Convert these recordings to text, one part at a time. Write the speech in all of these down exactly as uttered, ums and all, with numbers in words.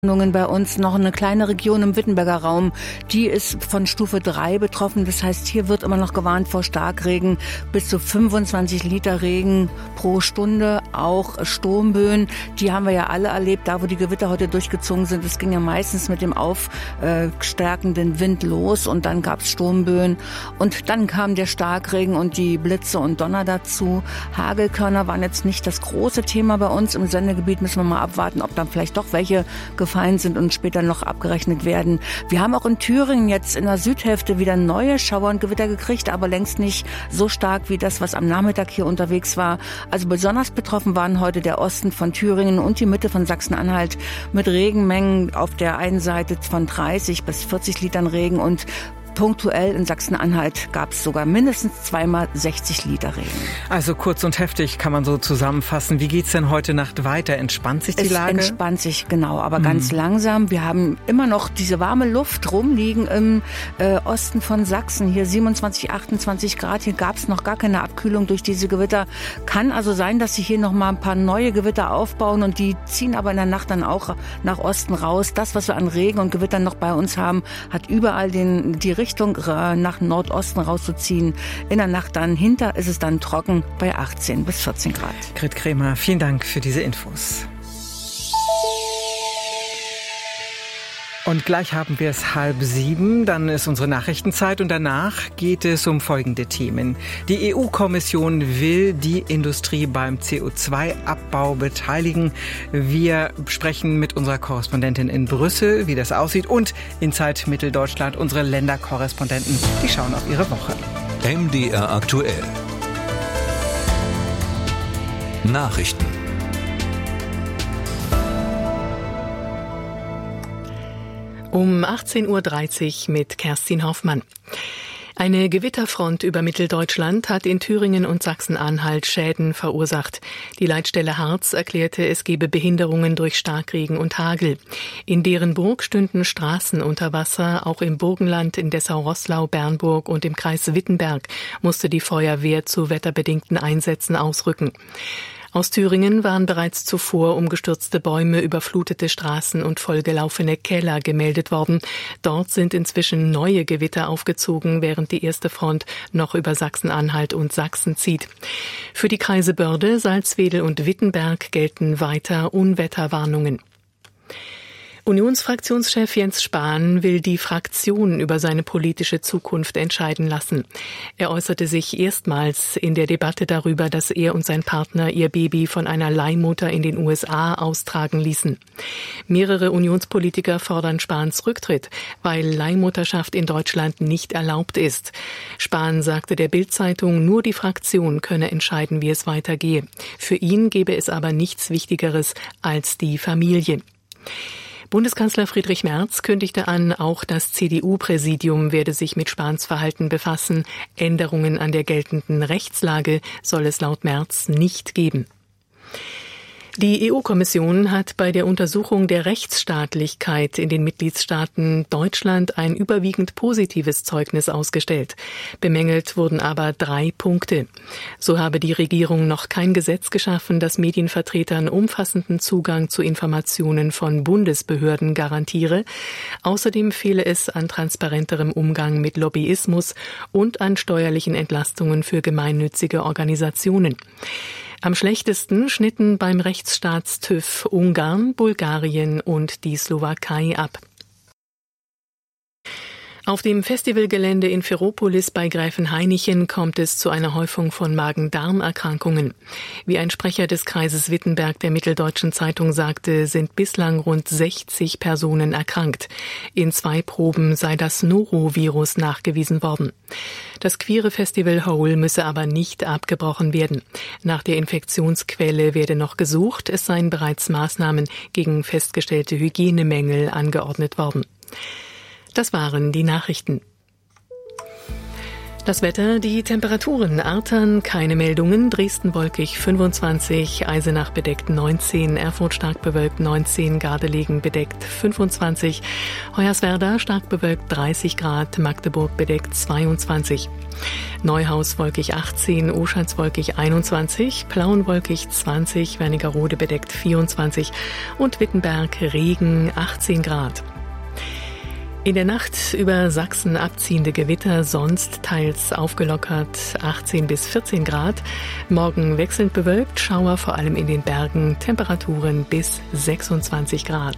Bei uns noch eine kleine Region im Wittenberger Raum, die ist von Stufe drei betroffen. Das heißt, hier wird immer noch gewarnt vor Starkregen, bis zu fünfundzwanzig Liter Regen pro Stunde, auch Sturmböen. Die haben wir ja alle erlebt, da wo die Gewitter heute durchgezogen sind. Es ging ja meistens mit dem aufstärkenden Wind los und dann gab es Sturmböen und dann kam der Starkregen und die Blitze und Donner dazu. Hagelkörner waren jetzt nicht das große Thema bei uns. Im Sendegebiet müssen wir mal abwarten, ob dann vielleicht doch welche gefallen sind und später noch abgerechnet werden. Wir haben auch in Thüringen jetzt in der Südhälfte wieder neue Schauer und Gewitter gekriegt, aber längst nicht so stark wie das, was am Nachmittag hier unterwegs war. Also besonders betroffen waren heute der Osten von Thüringen und die Mitte von Sachsen-Anhalt mit Regenmengen auf der einen Seite von dreißig bis vierzig Litern Regen und punktuell in Sachsen-Anhalt gab es sogar mindestens zweimal sechzig Liter Regen. Also kurz und heftig kann man so zusammenfassen. Wie geht's denn heute Nacht weiter? Entspannt sich die es Lage? Es entspannt sich, genau, aber hm. ganz langsam. Wir haben immer noch diese warme Luft rumliegen im äh, Osten von Sachsen. Hier siebenundzwanzig, achtundzwanzig Grad. Hier gab es noch gar keine Abkühlung durch diese Gewitter. Kann also sein, dass sich hier noch mal ein paar neue Gewitter aufbauen und die ziehen aber in der Nacht dann auch nach Osten raus. Das, was wir an Regen und Gewittern noch bei uns haben, hat überall den, die Richtung nach Nordosten rauszuziehen. In der Nacht dann hinter ist es dann trocken bei achtzehn bis vierzehn Grad. Grit Kremer, vielen Dank für diese Infos. Und gleich haben wir es halb sieben, dann ist unsere Nachrichtenzeit und danach geht es um folgende Themen. Die E U-Kommission will die Industrie beim C O zwei Abbau beteiligen. Wir sprechen mit unserer Korrespondentin in Brüssel, wie das aussieht, und in Zeit Mitteldeutschland unsere Länderkorrespondenten, die schauen auf ihre Woche. M D R aktuell. Nachrichten. Um achtzehn Uhr dreißig mit Kerstin Hoffmann. Eine Gewitterfront über Mitteldeutschland hat in Thüringen und Sachsen-Anhalt Schäden verursacht. Die Leitstelle Harz erklärte, es gebe Behinderungen durch Starkregen und Hagel. In Derenburg stünden Straßen unter Wasser. Auch im Burgenland, in Dessau-Roßlau, Bernburg und im Kreis Wittenberg musste die Feuerwehr zu wetterbedingten Einsätzen ausrücken. Aus Thüringen waren bereits zuvor umgestürzte Bäume, überflutete Straßen und vollgelaufene Keller gemeldet worden. Dort sind inzwischen neue Gewitter aufgezogen, während die erste Front noch über Sachsen-Anhalt und Sachsen zieht. Für die Kreise Börde, Salzwedel und Wittenberg gelten weiter Unwetterwarnungen. Unionsfraktionschef Jens Spahn will die Fraktion über seine politische Zukunft entscheiden lassen. Er äußerte sich erstmals in der Debatte darüber, dass er und sein Partner ihr Baby von einer Leihmutter in den U S A austragen ließen. Mehrere Unionspolitiker fordern Spahns Rücktritt, weil Leihmutterschaft in Deutschland nicht erlaubt ist. Spahn sagte der Bild-Zeitung, nur die Fraktion könne entscheiden, wie es weitergehe. Für ihn gäbe es aber nichts Wichtigeres als die Familie. Bundeskanzler Friedrich Merz kündigte an, auch das C D U-Präsidium werde sich mit Spahns Verhalten befassen. Änderungen an der geltenden Rechtslage soll es laut Merz nicht geben. Die E U-Kommission hat bei der Untersuchung der Rechtsstaatlichkeit in den Mitgliedstaaten Deutschland ein überwiegend positives Zeugnis ausgestellt. Bemängelt wurden aber drei Punkte. So habe die Regierung noch kein Gesetz geschaffen, das Medienvertretern umfassenden Zugang zu Informationen von Bundesbehörden garantiere. Außerdem fehle es an transparenterem Umgang mit Lobbyismus und an steuerlichen Entlastungen für gemeinnützige Organisationen. Am schlechtesten schnitten beim Rechtsstaats-TÜV Ungarn, Bulgarien und die Slowakei ab. Auf dem Festivalgelände in Ferropolis bei Gräfenhainichen kommt es zu einer Häufung von Magen-Darm-Erkrankungen. Wie ein Sprecher des Kreises Wittenberg der Mitteldeutschen Zeitung sagte, sind bislang rund sechzig Personen erkrankt. In zwei Proben sei das Norovirus nachgewiesen worden. Das queere Festival Hole müsse aber nicht abgebrochen werden. Nach der Infektionsquelle werde noch gesucht, es seien bereits Maßnahmen gegen festgestellte Hygienemängel angeordnet worden. Das waren die Nachrichten. Das Wetter, die Temperaturen: Artern keine Meldungen, Dresden wolkig fünfundzwanzig, Eisenach bedeckt neunzehn, Erfurt stark bewölkt neunzehn, Gardelegen bedeckt fünfundzwanzig, Hoyerswerda stark bewölkt dreißig Grad, Magdeburg bedeckt zweiundzwanzig, Neuhaus wolkig achtzehn, Oschatz wolkig einundzwanzig, Plauen wolkig zwanzig, Wernigerode bedeckt vierundzwanzig und Wittenberg Regen achtzehn Grad. In der Nacht über Sachsen abziehende Gewitter, sonst teils aufgelockert achtzehn bis vierzehn Grad. Morgen wechselnd bewölkt, Schauer vor allem in den Bergen, Temperaturen bis sechsundzwanzig Grad.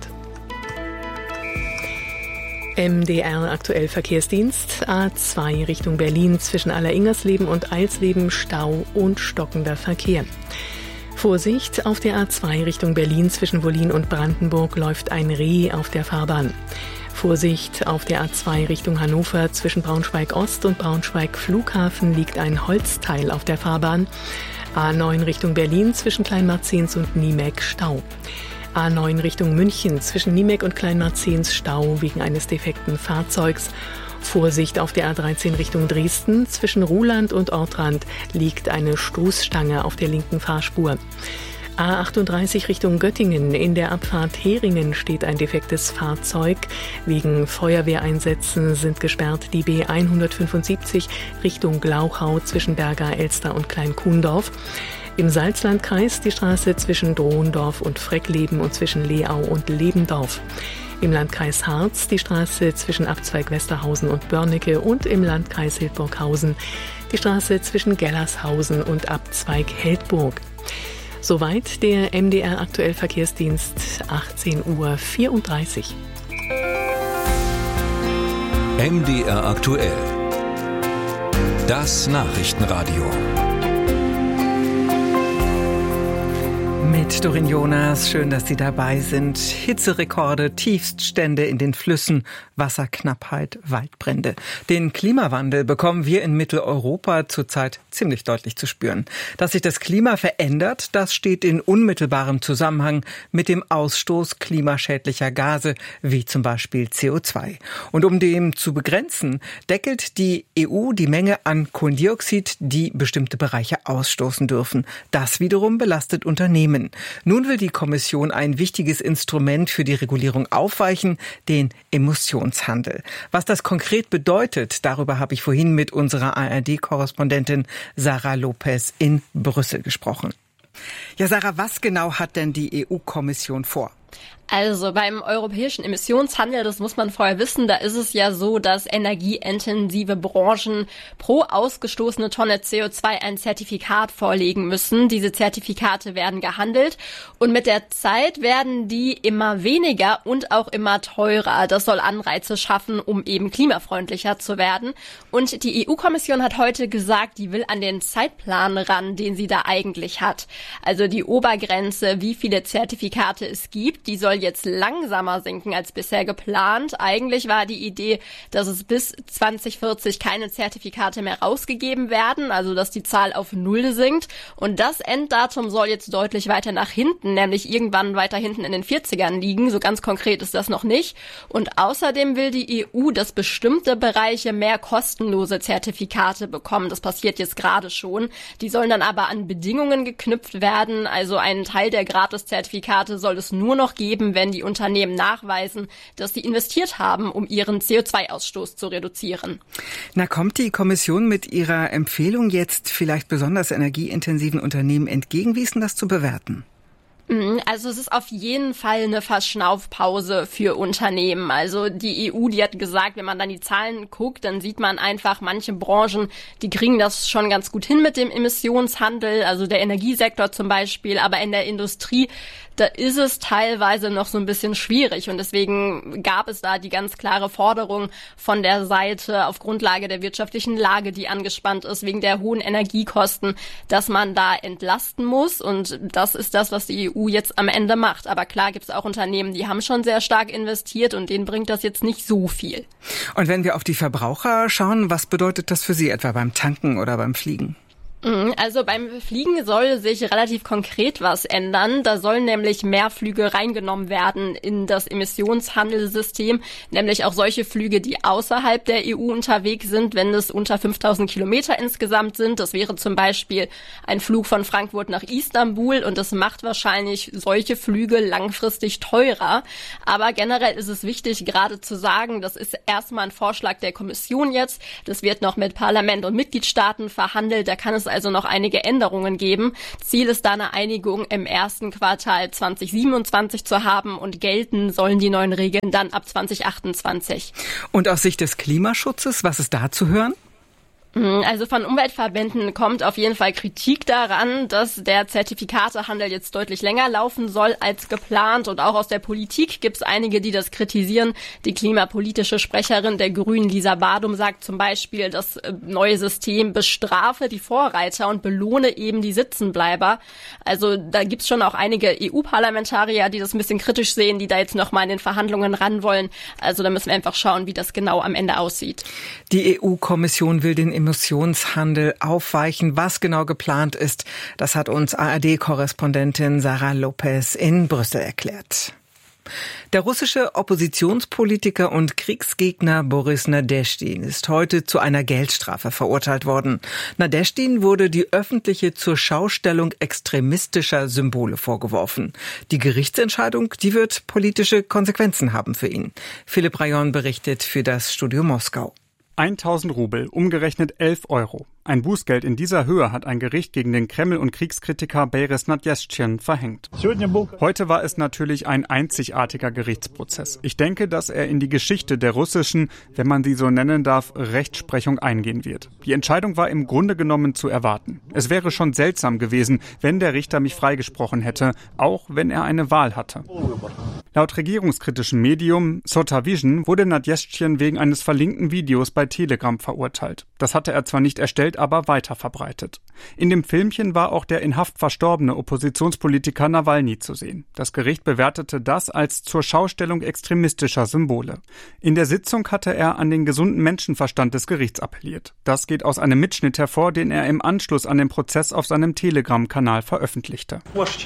M D R aktuell Verkehrsdienst. A zwei Richtung Berlin zwischen Aller-Ingersleben und Eilsleben, Stau und stockender Verkehr. Vorsicht, auf der A zwei Richtung Berlin zwischen Wollin und Brandenburg läuft ein Reh auf der Fahrbahn. Vorsicht, auf der A zwei Richtung Hannover zwischen Braunschweig-Ost und Braunschweig-Flughafen liegt ein Holzteil auf der Fahrbahn. A neun Richtung Berlin zwischen Kleinmarzens und Niemek Stau. A neun Richtung München zwischen Niemek und Kleinmarzens Stau wegen eines defekten Fahrzeugs. Vorsicht, auf der A dreizehn Richtung Dresden zwischen Ruhland und Ortrand liegt eine Stoßstange auf der linken Fahrspur. A achtunddreißig Richtung Göttingen, in der Abfahrt Heringen steht ein defektes Fahrzeug. Wegen Feuerwehreinsätzen sind gesperrt die B hundertfünfundsiebzig Richtung Glauchau zwischen Berga, Elster und Kleinkuhndorf. Im Salzlandkreis die Straße zwischen Drohendorf und Freckleben und zwischen Leau und Lebendorf. Im Landkreis Harz die Straße zwischen Abzweig Westerhausen und Börnecke und im Landkreis Hildburghausen die Straße zwischen Gellershausen und Abzweig Heldburg. Soweit der M D R aktuell Verkehrsdienst, achtzehn Uhr vierunddreißig. M D R aktuell. Das Nachrichtenradio. Mit Doreen Jonas, schön, dass Sie dabei sind. Hitzerekorde, Tiefststände in den Flüssen, Wasserknappheit, Waldbrände. Den Klimawandel bekommen wir in Mitteleuropa zurzeit ziemlich deutlich zu spüren. Dass sich das Klima verändert, das steht in unmittelbarem Zusammenhang mit dem Ausstoß klimaschädlicher Gase, wie zum Beispiel C O zwei. Und um dem zu begrenzen, deckelt die E U die Menge an Kohlendioxid, die bestimmte Bereiche ausstoßen dürfen. Das wiederum belastet Unternehmen. Nun will die Kommission ein wichtiges Instrument für die Regulierung aufweichen, den Emissionshandel. Was das konkret bedeutet, darüber habe ich vorhin mit unserer A R D-Korrespondentin Sarah Lopez in Brüssel gesprochen. Ja, Sarah, was genau hat denn die E U-Kommission vor? Also beim europäischen Emissionshandel, das muss man vorher wissen, da ist es ja so, dass energieintensive Branchen pro ausgestoßene Tonne C O zwei ein Zertifikat vorlegen müssen. Diese Zertifikate werden gehandelt und mit der Zeit werden die immer weniger und auch immer teurer. Das soll Anreize schaffen, um eben klimafreundlicher zu werden. Und die E U-Kommission hat heute gesagt, die will an den Zeitplan ran, den sie da eigentlich hat. Also die Obergrenze, wie viele Zertifikate es gibt, die soll jetzt langsamer sinken als bisher geplant. Eigentlich war die Idee, dass es bis zwanzig vierzig keine Zertifikate mehr rausgegeben werden, also dass die Zahl auf Null sinkt. Und das Enddatum soll jetzt deutlich weiter nach hinten, nämlich irgendwann weiter hinten in den vierzigern liegen. So ganz konkret ist das noch nicht. Und außerdem will die E U, dass bestimmte Bereiche mehr kostenlose Zertifikate bekommen. Das passiert jetzt gerade schon. Die sollen dann aber an Bedingungen geknüpft werden. Also einen Teil der Gratis-Zertifikate soll es nur noch geben, wenn die Unternehmen nachweisen, dass sie investiert haben, um ihren C O zwei Ausstoß zu reduzieren. Na, kommt die Kommission mit ihrer Empfehlung jetzt vielleicht besonders energieintensiven Unternehmen entgegen? Wie ist denn das zu bewerten? Also es ist auf jeden Fall eine Verschnaufpause für Unternehmen. Also die E U, die hat gesagt, wenn man dann die Zahlen guckt, dann sieht man einfach, manche Branchen, die kriegen das schon ganz gut hin mit dem Emissionshandel, also der Energiesektor zum Beispiel, aber in der Industrie, da ist es teilweise noch so ein bisschen schwierig und deswegen gab es da die ganz klare Forderung von der Seite auf Grundlage der wirtschaftlichen Lage, die angespannt ist, wegen der hohen Energiekosten, dass man da entlasten muss und das ist das, was die E U jetzt am Ende macht. Aber klar gibt es auch Unternehmen, die haben schon sehr stark investiert und denen bringt das jetzt nicht so viel. Und wenn wir auf die Verbraucher schauen, was bedeutet das für Sie etwa beim Tanken oder beim Fliegen? Also beim Fliegen soll sich relativ konkret was ändern. Da sollen nämlich mehr Flüge reingenommen werden in das Emissionshandelssystem, nämlich auch solche Flüge, die außerhalb der E U unterwegs sind, wenn es unter fünftausend Kilometer insgesamt sind. Das wäre zum Beispiel ein Flug von Frankfurt nach Istanbul und das macht wahrscheinlich solche Flüge langfristig teurer. Aber generell ist es wichtig, gerade zu sagen, das ist erstmal ein Vorschlag der Kommission jetzt. Das wird noch mit Parlament und Mitgliedstaaten verhandelt. Da kann es also noch einige Änderungen geben. Ziel ist da eine Einigung im ersten Quartal zwanzig siebenundzwanzig zu haben und gelten sollen die neuen Regeln dann ab zwanzig achtundzwanzig. Und aus Sicht des Klimaschutzes, was ist da zu hören? Also von Umweltverbänden kommt auf jeden Fall Kritik daran, dass der Zertifikatehandel jetzt deutlich länger laufen soll als geplant. Und auch aus der Politik gibt es einige, die das kritisieren. Die klimapolitische Sprecherin der Grünen, Lisa Badum, sagt zum Beispiel, das neue System bestrafe die Vorreiter und belohne eben die Sitzenbleiber. Also da gibt es schon auch einige E U-Parlamentarier, die das ein bisschen kritisch sehen, die da jetzt nochmal in den Verhandlungen ran wollen. Also da müssen wir einfach schauen, wie das genau am Ende aussieht. Die E U-Kommission will den Emissionshandel aufweichen. Was genau geplant ist, das hat uns A R D-Korrespondentin Sarah Lopez in Brüssel erklärt. Der russische Oppositionspolitiker und Kriegsgegner Boris Nadeschdin ist heute zu einer Geldstrafe verurteilt worden. Nadeschdin wurde die öffentliche Zurschaustellung extremistischer Symbole vorgeworfen. Die Gerichtsentscheidung, die wird politische Konsequenzen haben für ihn. Philipp Rayon berichtet für das Studio Moskau. tausend Rubel, umgerechnet elf Euro. Ein Bußgeld in dieser Höhe hat ein Gericht gegen den Kreml- und Kriegskritiker Boris Nadezhdin verhängt. Heute war es natürlich ein einzigartiger Gerichtsprozess. Ich denke, dass er in die Geschichte der russischen, wenn man sie so nennen darf, Rechtsprechung eingehen wird. Die Entscheidung war im Grunde genommen zu erwarten. Es wäre schon seltsam gewesen, wenn der Richter mich freigesprochen hätte, auch wenn er eine Wahl hatte. Laut regierungskritischem Medium Sotavision wurde Nadezhdin wegen eines verlinkten Videos bei Telegram verurteilt. Das hatte er zwar nicht erstellt, aber weiter verbreitet. In dem Filmchen war auch der in Haft verstorbene Oppositionspolitiker Nawalny zu sehen. Das Gericht bewertete das als Zurschaustellung extremistischer Symbole. In der Sitzung hatte er an den gesunden Menschenverstand des Gerichts appelliert. Das geht aus einem Mitschnitt hervor, den er im Anschluss an den Prozess auf seinem Telegram-Kanal veröffentlichte.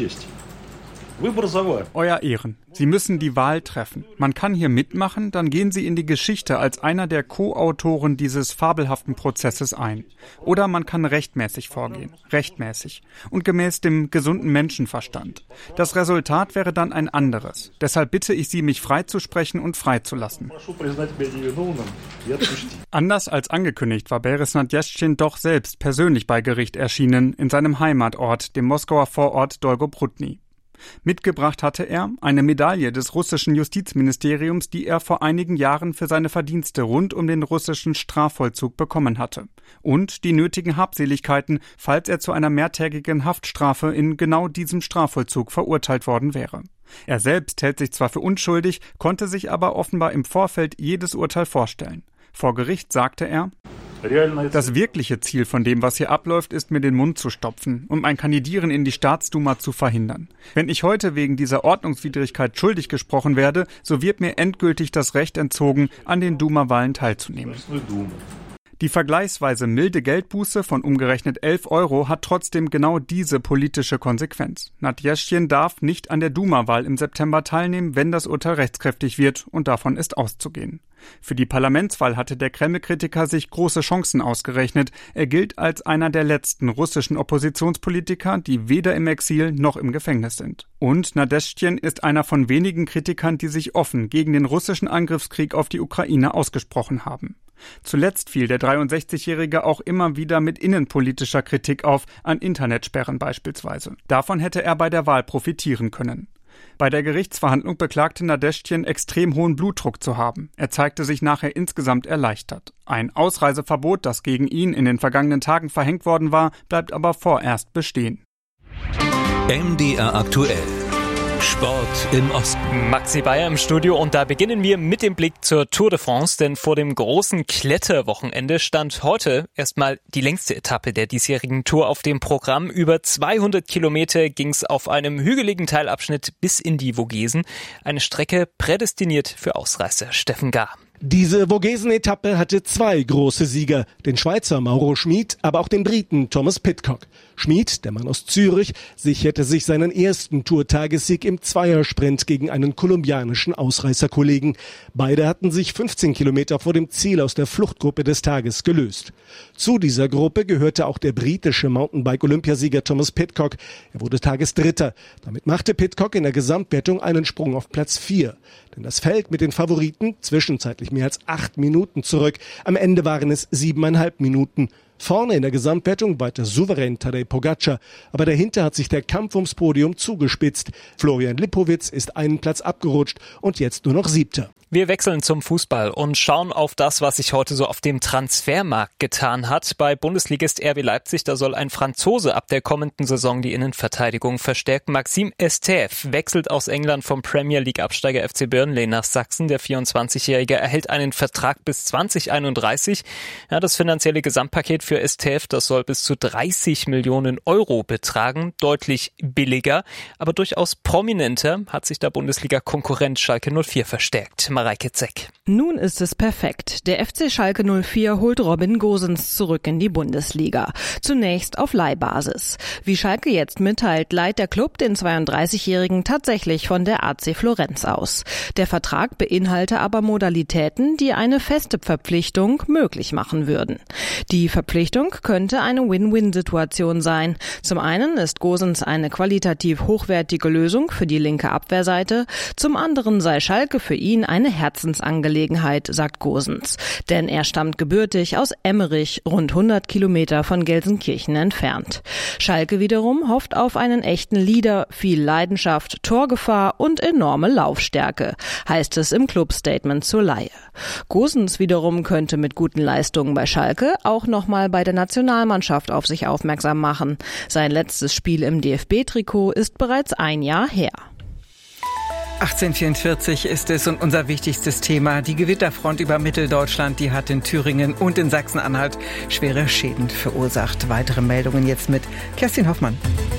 Euer Ehren, Sie müssen die Wahl treffen. Man kann hier mitmachen, dann gehen Sie in die Geschichte als einer der Co-Autoren dieses fabelhaften Prozesses ein. Oder man kann rechtmäßig vorgehen, rechtmäßig und gemäß dem gesunden Menschenverstand. Das Resultat wäre dann ein anderes. Deshalb bitte ich Sie, mich freizusprechen und freizulassen. Anders als angekündigt war Boris Nadezhdin doch selbst persönlich bei Gericht erschienen, in seinem Heimatort, dem Moskauer Vorort Dolgoprudny. Mitgebracht hatte er eine Medaille des russischen Justizministeriums, die er vor einigen Jahren für seine Verdienste rund um den russischen Strafvollzug bekommen hatte. Und die nötigen Habseligkeiten, falls er zu einer mehrtägigen Haftstrafe in genau diesem Strafvollzug verurteilt worden wäre. Er selbst hält sich zwar für unschuldig, konnte sich aber offenbar im Vorfeld jedes Urteil vorstellen. Vor Gericht sagte er: Das wirkliche Ziel von dem, was hier abläuft, ist, mir den Mund zu stopfen, um ein Kandidieren in die Staatsduma zu verhindern. Wenn ich heute wegen dieser Ordnungswidrigkeit schuldig gesprochen werde, so wird mir endgültig das Recht entzogen, an den Duma-Wahlen teilzunehmen. Die vergleichsweise milde Geldbuße von umgerechnet elf Euro hat trotzdem genau diese politische Konsequenz. Nadezhdin darf nicht an der Duma-Wahl im September teilnehmen, wenn das Urteil rechtskräftig wird, und davon ist auszugehen. Für die Parlamentswahl hatte der Kreml-Kritiker sich große Chancen ausgerechnet. Er gilt als einer der letzten russischen Oppositionspolitiker, die weder im Exil noch im Gefängnis sind. Und Nadezhdin ist einer von wenigen Kritikern, die sich offen gegen den russischen Angriffskrieg auf die Ukraine ausgesprochen haben. Zuletzt fiel der dreiundsechzigjährige auch immer wieder mit innenpolitischer Kritik auf, an Internetsperren beispielsweise. Davon hätte er bei der Wahl profitieren können. Bei der Gerichtsverhandlung beklagte Nadezhdin, extrem hohen Blutdruck zu haben. Er zeigte sich nachher insgesamt erleichtert. Ein Ausreiseverbot, das gegen ihn in den vergangenen Tagen verhängt worden war, bleibt aber vorerst bestehen. M D R aktuell. Sport im Osten. Maxi Bayer im Studio und da beginnen wir mit dem Blick zur Tour de France, denn vor dem großen Kletterwochenende stand heute erstmal die längste Etappe der diesjährigen Tour auf dem Programm. Über zweihundert Kilometer ging es auf einem hügeligen Teilabschnitt bis in die Vogesen. Eine Strecke prädestiniert für Ausreißer. Steffen Gar. Diese Vogesen-Etappe hatte zwei große Sieger, den Schweizer Mauro Schmid, aber auch den Briten Thomas Pidcock. Schmid, der Mann aus Zürich, sicherte sich seinen ersten Tourtagessieg im Zweiersprint gegen einen kolumbianischen Ausreißerkollegen. Beide hatten sich fünfzehn Kilometer vor dem Ziel aus der Fluchtgruppe des Tages gelöst. Zu dieser Gruppe gehörte auch der britische Mountainbike-Olympiasieger Thomas Pidcock. Er wurde Tagesdritter. Damit machte Pidcock in der Gesamtwertung einen Sprung auf Platz vier. Denn das Feld mit den Favoriten zwischenzeitlich mehr als acht Minuten zurück. Am Ende waren es siebeneinhalb Minuten. Vorne in der Gesamtwertung weiter souverän Tadej Pogačar, aber dahinter hat sich der Kampf ums Podium zugespitzt. Florian Lipowitz ist einen Platz abgerutscht und jetzt nur noch Siebter. Wir wechseln zum Fußball und schauen auf das, was sich heute so auf dem Transfermarkt getan hat. Bei Bundesligist R B Leipzig, da soll ein Franzose ab der kommenden Saison die Innenverteidigung verstärken. Maxime Estève wechselt aus England vom Premier League Absteiger F C Burnley nach Sachsen. Der vierundzwanzigjährige erhält einen Vertrag bis zwanzig einunddreißig. Ja, das finanzielle Gesamtpaket für Estève, das soll bis zu dreißig Millionen Euro betragen. Deutlich billiger, aber durchaus prominenter hat sich der Bundesliga-Konkurrent Schalke null vier verstärkt. Mareike Zeck. Nun ist es perfekt. Der F C Schalke null vier holt Robin Gosens zurück in die Bundesliga. Zunächst auf Leihbasis. Wie Schalke jetzt mitteilt, leiht der Club den zweiunddreißigjährigen tatsächlich von der A C Florenz aus. Der Vertrag beinhalte aber Modalitäten, die eine feste Verpflichtung möglich machen würden. Die Verpflichtung könnte eine Win-Win-Situation sein. Zum einen ist Gosens eine qualitativ hochwertige Lösung für die linke Abwehrseite. Zum anderen sei Schalke für ihn eine Herzensangelegenheit, sagt Gosens. Denn er stammt gebürtig aus Emmerich, rund hundert Kilometer von Gelsenkirchen entfernt. Schalke wiederum hofft auf einen echten Leader, viel Leidenschaft, Torgefahr und enorme Laufstärke, heißt es im Clubstatement zur Leihe. Gosens wiederum könnte mit guten Leistungen bei Schalke auch nochmal bei der Nationalmannschaft auf sich aufmerksam machen. Sein letztes Spiel im D F B-Trikot ist bereits ein Jahr her. achtzehnhundertvierundvierzig ist es und unser wichtigstes Thema. Die Gewitterfront über Mitteldeutschland, die hat in Thüringen und in Sachsen-Anhalt schwere Schäden verursacht. Weitere Meldungen jetzt mit Kerstin Hoffmann.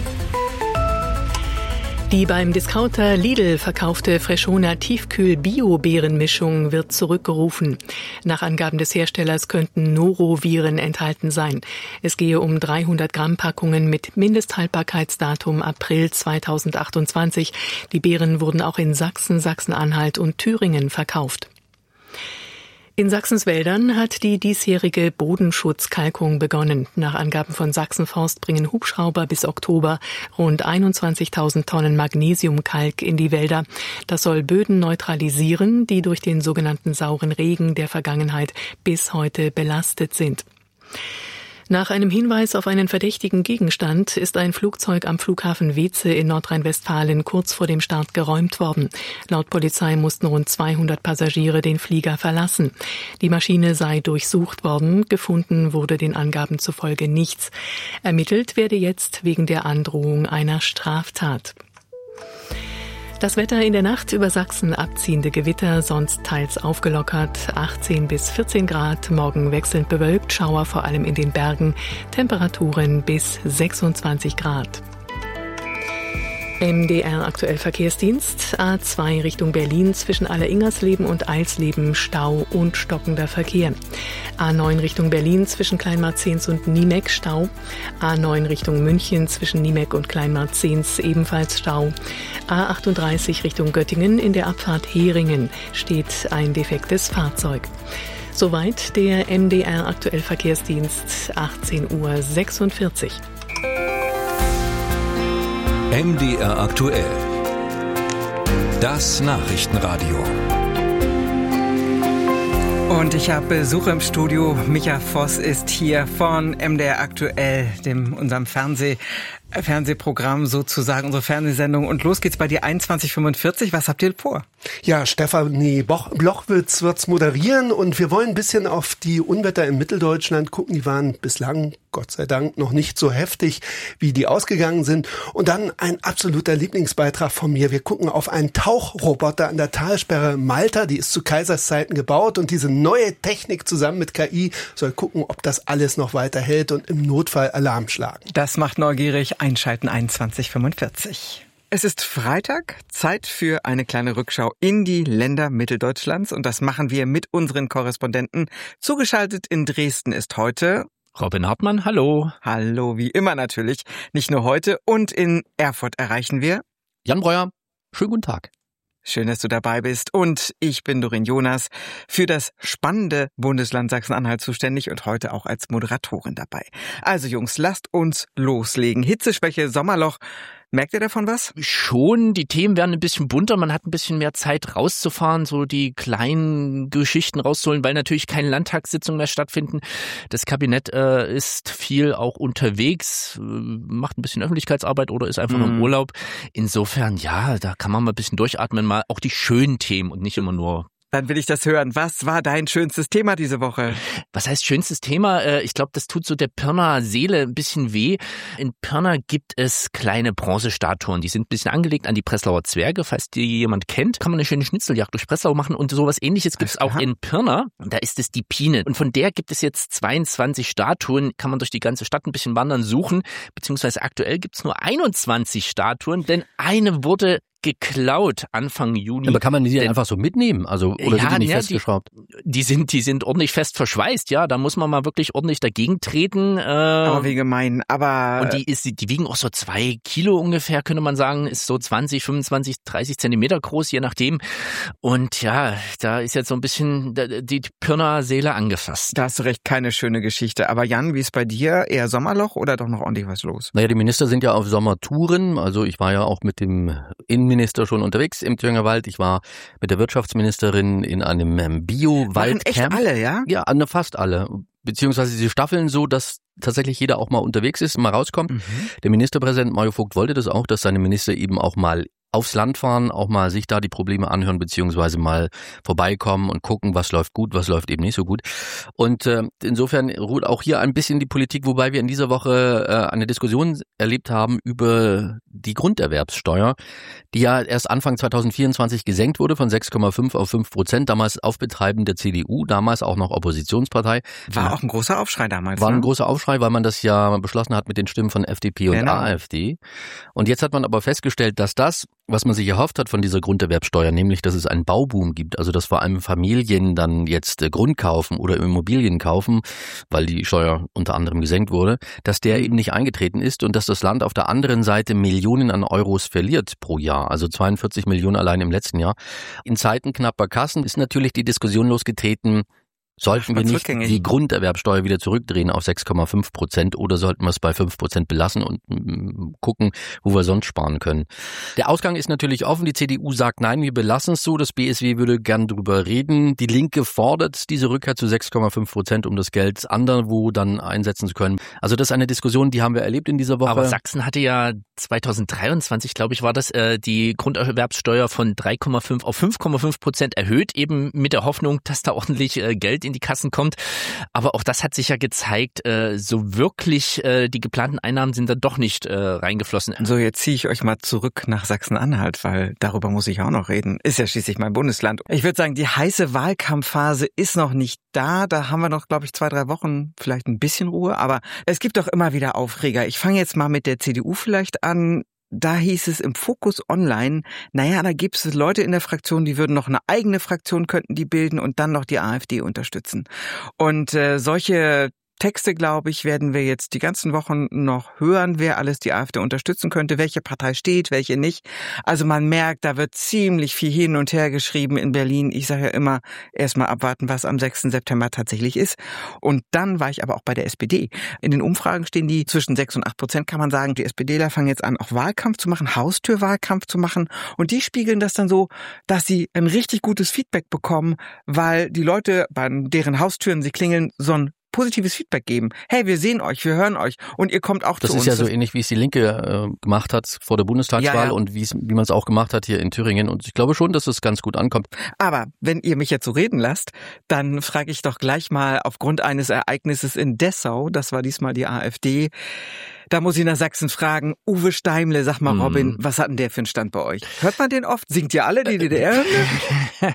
Die beim Discounter Lidl verkaufte Freschoner Tiefkühl-Bio-Beerenmischung wird zurückgerufen. Nach Angaben des Herstellers könnten Noroviren enthalten sein. Es gehe um dreihundert Gramm Packungen mit Mindesthaltbarkeitsdatum April zweitausendachtundzwanzig. Die Beeren wurden auch in Sachsen, Sachsen-Anhalt und Thüringen verkauft. In Sachsens Wäldern hat die diesjährige Bodenschutzkalkung begonnen. Nach Angaben von Sachsenforst bringen Hubschrauber bis Oktober rund einundzwanzigtausend Tonnen Magnesiumkalk in die Wälder. Das soll Böden neutralisieren, die durch den sogenannten sauren Regen der Vergangenheit bis heute belastet sind. Nach einem Hinweis auf einen verdächtigen Gegenstand ist ein Flugzeug am Flughafen Weeze in Nordrhein-Westfalen kurz vor dem Start geräumt worden. Laut Polizei mussten rund zweihundert Passagiere den Flieger verlassen. Die Maschine sei durchsucht worden, gefunden wurde den Angaben zufolge nichts. Ermittelt werde jetzt wegen der Androhung einer Straftat. Das Wetter in der Nacht über Sachsen, abziehende Gewitter, sonst teils aufgelockert, achtzehn bis vierzehn Grad, morgen wechselnd bewölkt, Schauer vor allem in den Bergen, Temperaturen bis sechsundzwanzig Grad. M D R aktuell Verkehrsdienst, A zwei Richtung Berlin zwischen Alleringersleben und Eilsleben Stau und stockender Verkehr. A neun Richtung Berlin zwischen Kleinmarzens und Niemeck Stau. A neun Richtung München zwischen Niemeck und Kleinmarzens ebenfalls Stau. A achtunddreißig Richtung Göttingen in der Abfahrt Heringen steht ein defektes Fahrzeug. Soweit der M D R aktuell Verkehrsdienst, achtzehn Uhr sechsundvierzig. M D R aktuell. Das Nachrichtenradio. Und ich habe Besuch im Studio. Micha Voss ist hier von M D R aktuell, dem unserem Fernseh Fernsehprogramm sozusagen, unsere Fernsehsendung. Und los geht's bei dir einundzwanzig fünfundvierzig. Was habt ihr vor? Ja, Stefanie Blochwitz wird's moderieren und wir wollen ein bisschen auf die Unwetter in Mitteldeutschland gucken. Die waren bislang, Gott sei Dank, noch nicht so heftig, wie die ausgegangen sind. Und dann ein absoluter Lieblingsbeitrag von mir. Wir gucken auf einen Tauchroboter an der Talsperre Malta. Die ist zu Kaiserszeiten gebaut und diese neue Technik zusammen mit K I soll gucken, ob das alles noch weiterhält und im Notfall Alarm schlagen. Das macht neugierig. Einschalten einundzwanzig fünfundvierzig. Es ist Freitag, Zeit für eine kleine Rückschau in die Länder Mitteldeutschlands und das machen wir mit unseren Korrespondenten. Zugeschaltet in Dresden ist heute Robin Hartmann, hallo. Hallo, wie immer natürlich, nicht nur heute. Und in Erfurt erreichen wir Jan Breuer, schönen guten Tag. Schön, dass du dabei bist. Und ich bin Doreen Jonas, für das spannende Bundesland Sachsen-Anhalt zuständig und heute auch als Moderatorin dabei. Also Jungs, lasst uns loslegen. Hitzeschwäche, Sommerloch. Merkt ihr davon was? Schon, die Themen werden ein bisschen bunter, man hat ein bisschen mehr Zeit rauszufahren, so die kleinen Geschichten rauszuholen, weil natürlich keine Landtagssitzungen mehr stattfinden. Das Kabinett äh, ist viel auch unterwegs, äh, macht ein bisschen Öffentlichkeitsarbeit oder ist einfach mm. im Urlaub. Insofern, ja, da kann man mal ein bisschen durchatmen, mal auch die schönen Themen und nicht immer nur. Dann will ich das hören. Was war dein schönstes Thema diese Woche? Was heißt schönstes Thema? Ich glaube, das tut so der Pirnaer Seele ein bisschen weh. In Pirna gibt es kleine Bronzestatuen. Die sind ein bisschen angelegt an die Breslauer Zwerge. Falls die jemand kennt, kann man eine schöne Schnitzeljagd durch Breslau machen. Und sowas Ähnliches gibt es auch in Pirna. Da ist es die Pine. Und von der gibt es jetzt zweiundzwanzig Statuen. Kann man durch die ganze Stadt ein bisschen wandern, suchen. Beziehungsweise aktuell gibt es nur einundzwanzig Statuen, denn eine wurde geklaut Anfang Juni. Aber kann man die einfach so mitnehmen? Also, oder ja, sind die nicht ja, festgeschraubt? Die, die sind, die sind ordentlich fest verschweißt, ja. Da muss man mal wirklich ordentlich dagegen treten. Äh, aber wie gemein, aber. Und die ist, die wiegen auch so zwei Kilo ungefähr, könnte man sagen. Ist so zwanzig, fünfundzwanzig, dreißig Zentimeter groß, je nachdem. Und ja, da ist jetzt so ein bisschen die Pirnaer Seele angefasst. Da hast du recht, keine schöne Geschichte. Aber Jan, wie ist bei dir? Eher Sommerloch oder doch noch ordentlich was los? Naja, die Minister sind ja auf Sommertouren. Also ich war ja auch mit dem Innenminister schon unterwegs im Thüringer Wald. Ich war mit der Wirtschaftsministerin in einem Bio-Waldcamp. Echt alle, ja? Ja, fast alle. Beziehungsweise sie staffeln so, dass tatsächlich jeder auch mal unterwegs ist, mal rauskommt. Mhm. Der Ministerpräsident Mario Vogt wollte das auch, dass seine Minister eben auch mal aufs Land fahren, auch mal sich da die Probleme anhören, beziehungsweise mal vorbeikommen und gucken, was läuft gut, was läuft eben nicht so gut. Und äh, insofern ruht auch hier ein bisschen die Politik, wobei wir in dieser Woche äh, eine Diskussion erlebt haben über die Grunderwerbssteuer, die ja erst Anfang zweitausendvierundzwanzig gesenkt wurde von sechs Komma fünf auf fünf Prozent, damals auf Betreiben der C D U, damals auch noch Oppositionspartei. War auch ein großer Aufschrei damals. War ein ne? großer Aufschrei, weil man das ja beschlossen hat mit den Stimmen von F D P und genau. AfD. Und jetzt hat man aber festgestellt, dass das, was man sich erhofft hat von dieser Grunderwerbsteuer, nämlich, dass es einen Bauboom gibt, also dass vor allem Familien dann jetzt Grund kaufen oder Immobilien kaufen, weil die Steuer unter anderem gesenkt wurde, dass der eben nicht eingetreten ist und dass das Land auf der anderen Seite Millionen an Euros verliert pro Jahr, also zweiundvierzig Millionen allein im letzten Jahr. In Zeiten knapper Kassen ist natürlich die Diskussion losgetreten, sollten wir nicht die Grunderwerbsteuer wieder zurückdrehen auf sechs Komma fünf Prozent oder sollten wir es bei fünf Prozent belassen und gucken, wo wir sonst sparen können? Der Ausgang ist natürlich offen. Die C D U sagt, nein, wir belassen es so. Das B S W würde gern drüber reden. Die Linke fordert diese Rückkehr zu sechs Komma fünf Prozent, um das Geld anderswo dann einsetzen zu können. Also das ist eine Diskussion, die haben wir erlebt in dieser Woche. Aber Sachsen hatte ja zweitausenddreiundzwanzig, glaube ich, war das, äh, die Grunderwerbsteuer von drei Komma fünf auf fünf Komma fünf Prozent erhöht, eben mit der Hoffnung, dass da ordentlich äh, Geld in die Kassen kommt. Aber auch das hat sich ja gezeigt, äh, so wirklich äh, die geplanten Einnahmen sind da doch nicht äh, reingeflossen. So, jetzt ziehe ich euch mal zurück nach Sachsen-Anhalt, weil darüber muss ich auch noch reden. Ist ja schließlich mein Bundesland. Ich würde sagen, die heiße Wahlkampfphase ist noch nicht da. Da haben wir noch, glaube ich, zwei, drei Wochen vielleicht ein bisschen Ruhe. Aber es gibt doch immer wieder Aufreger. Ich fange jetzt mal mit der C D U vielleicht an. Da hieß es im Fokus Online, naja, da gibt es Leute in der Fraktion, die würden noch eine eigene Fraktion, könnten die bilden und dann noch die AfD unterstützen. Und äh, solche Texte, glaube ich, werden wir jetzt die ganzen Wochen noch hören, wer alles die AfD unterstützen könnte, welche Partei steht, welche nicht. Also man merkt, da wird ziemlich viel hin und her geschrieben in Berlin. Ich sage ja immer, erstmal abwarten, was am sechsten September tatsächlich ist. Und dann war ich aber auch bei der S P D. In den Umfragen stehen die zwischen sechs und acht Prozent, kann man sagen. Die SPDler fangen jetzt an, auch Wahlkampf zu machen, Haustürwahlkampf zu machen. Und die spiegeln das dann so, dass sie ein richtig gutes Feedback bekommen, weil die Leute, bei deren Haustüren sie klingeln, so ein positives Feedback geben. Hey, wir sehen euch, wir hören euch und ihr kommt auch das zu uns. Das ist ja so ähnlich, wie es die Linke äh, gemacht hat vor der Bundestagswahl ja, ja. und wie man es auch gemacht hat hier in Thüringen. Und ich glaube schon, dass es ganz gut ankommt. Aber wenn ihr mich jetzt so reden lasst, dann frage ich doch gleich mal aufgrund eines Ereignisses in Dessau, das war diesmal die AfD, da muss ich nach Sachsen fragen, Uwe Steimle, sag mal Robin, mm. was hat denn der für einen Stand bei euch? Hört man den oft? Singt ihr alle die D D R-Hymne?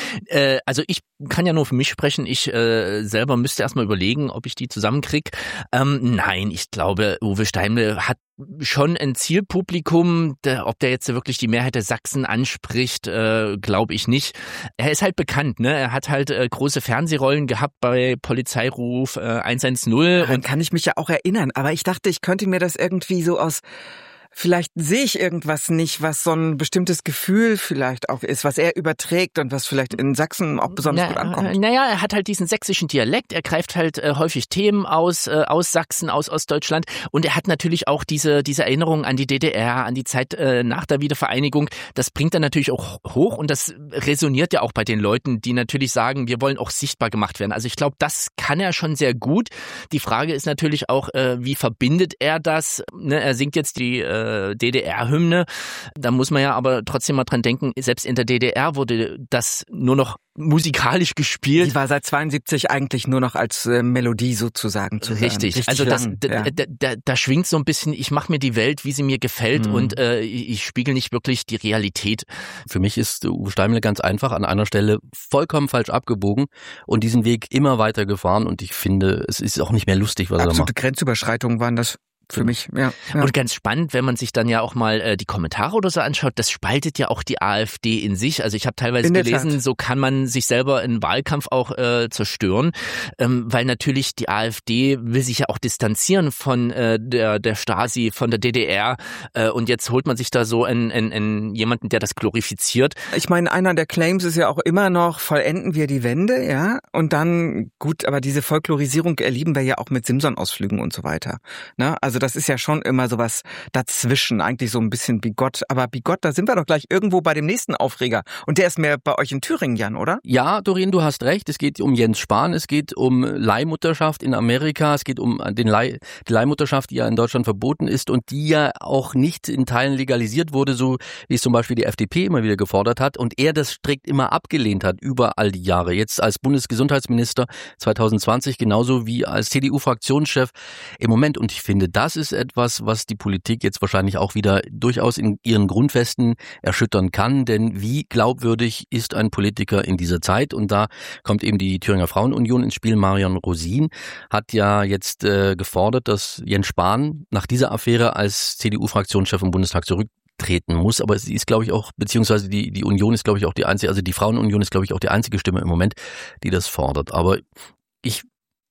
Äh, also ich kann ja nur für mich sprechen. Ich äh, selber müsste erstmal überlegen, ob ich die zusammenkriege. Ähm, nein, ich glaube, Uwe Steimle hat schon ein Zielpublikum. Der, ob der jetzt wirklich die Mehrheit der Sachsen anspricht, äh, glaube ich nicht. Er ist halt bekannt, ne? Er hat halt äh, große Fernsehrollen gehabt bei Polizeiruf äh, eins eins null. Daran kann ich mich ja auch erinnern. Aber ich dachte, ich könnte mir das irgendwie so aus... Vielleicht sehe ich irgendwas nicht, was so ein bestimmtes Gefühl vielleicht auch ist, was er überträgt und was vielleicht in Sachsen auch besonders Na, gut ankommt. Naja, er hat halt diesen sächsischen Dialekt, er greift halt äh, häufig Themen aus, äh, aus Sachsen, aus Ostdeutschland und er hat natürlich auch diese, diese Erinnerung an die D D R, an die Zeit äh, nach der Wiedervereinigung. Das bringt er natürlich auch hoch und das resoniert ja auch bei den Leuten, die natürlich sagen, wir wollen auch sichtbar gemacht werden. Also ich glaube, das kann er schon sehr gut. Die Frage ist natürlich auch, äh, wie verbindet er das? Ne, er singt jetzt die äh, D D R-Hymne. Da muss man ja aber trotzdem mal dran denken, selbst in der D D R wurde das nur noch musikalisch gespielt. Die war seit zweiundsiebzig eigentlich nur noch als äh, Melodie sozusagen zu hören. Richtig. Richtig also das, lang, da, ja. da, da, da schwingt so ein bisschen, ich mache mir die Welt, wie sie mir gefällt mhm. und äh, ich, ich spiegel nicht wirklich die Realität. Für mich ist Uwe Steimle ganz einfach an einer Stelle vollkommen falsch abgebogen und diesen Weg immer weiter gefahren und ich finde, es ist auch nicht mehr lustig, was Absolute er macht. Absolute Grenzüberschreitungen waren das. Für mich, ja, ja. Und ganz spannend, wenn man sich dann ja auch mal äh, die Kommentare oder so anschaut, das spaltet ja auch die AfD in sich. Also ich habe teilweise gelesen, Tat. so kann man sich selber in Wahlkampf auch äh, zerstören, ähm, weil natürlich die AfD will sich ja auch distanzieren von äh, der der Stasi, von der D D R äh, und jetzt holt man sich da so einen, einen, einen jemanden, der das glorifiziert. Ich meine, einer der Claims ist ja auch immer noch, vollenden wir die Wende, ja, und dann, gut, aber diese Folklorisierung erleben wir ja auch mit Simson-Ausflügen und so weiter, ne, also das ist ja schon immer sowas dazwischen, eigentlich so ein bisschen bigott. Aber bigott, da sind wir doch gleich irgendwo bei dem nächsten Aufreger. Und der ist mehr bei euch in Thüringen, Jan, oder? Ja, Doreen, du hast recht. Es geht um Jens Spahn, es geht um Leihmutterschaft in Amerika, es geht um den Leih, die Leihmutterschaft, die ja in Deutschland verboten ist und die ja auch nicht in Teilen legalisiert wurde, so wie es zum Beispiel die F D P immer wieder gefordert hat. Und er das strikt immer abgelehnt hat, über all die Jahre. Jetzt als Bundesgesundheitsminister zwanzig zwanzig, genauso wie als C D U-Fraktionschef im Moment. Und ich finde, das ist etwas, was die Politik jetzt wahrscheinlich auch wieder durchaus in ihren Grundfesten erschüttern kann. Denn wie glaubwürdig ist ein Politiker in dieser Zeit? Und da kommt eben die Thüringer Frauenunion ins Spiel. Marion Rosin hat ja jetzt äh, gefordert, dass Jens Spahn nach dieser Affäre als C D U-Fraktionschef im Bundestag zurücktreten muss. Aber sie ist, glaube ich, auch, beziehungsweise die, die Union ist, glaube ich, auch die einzige, also die Frauenunion ist, glaube ich, auch die einzige Stimme im Moment, die das fordert. Aber ich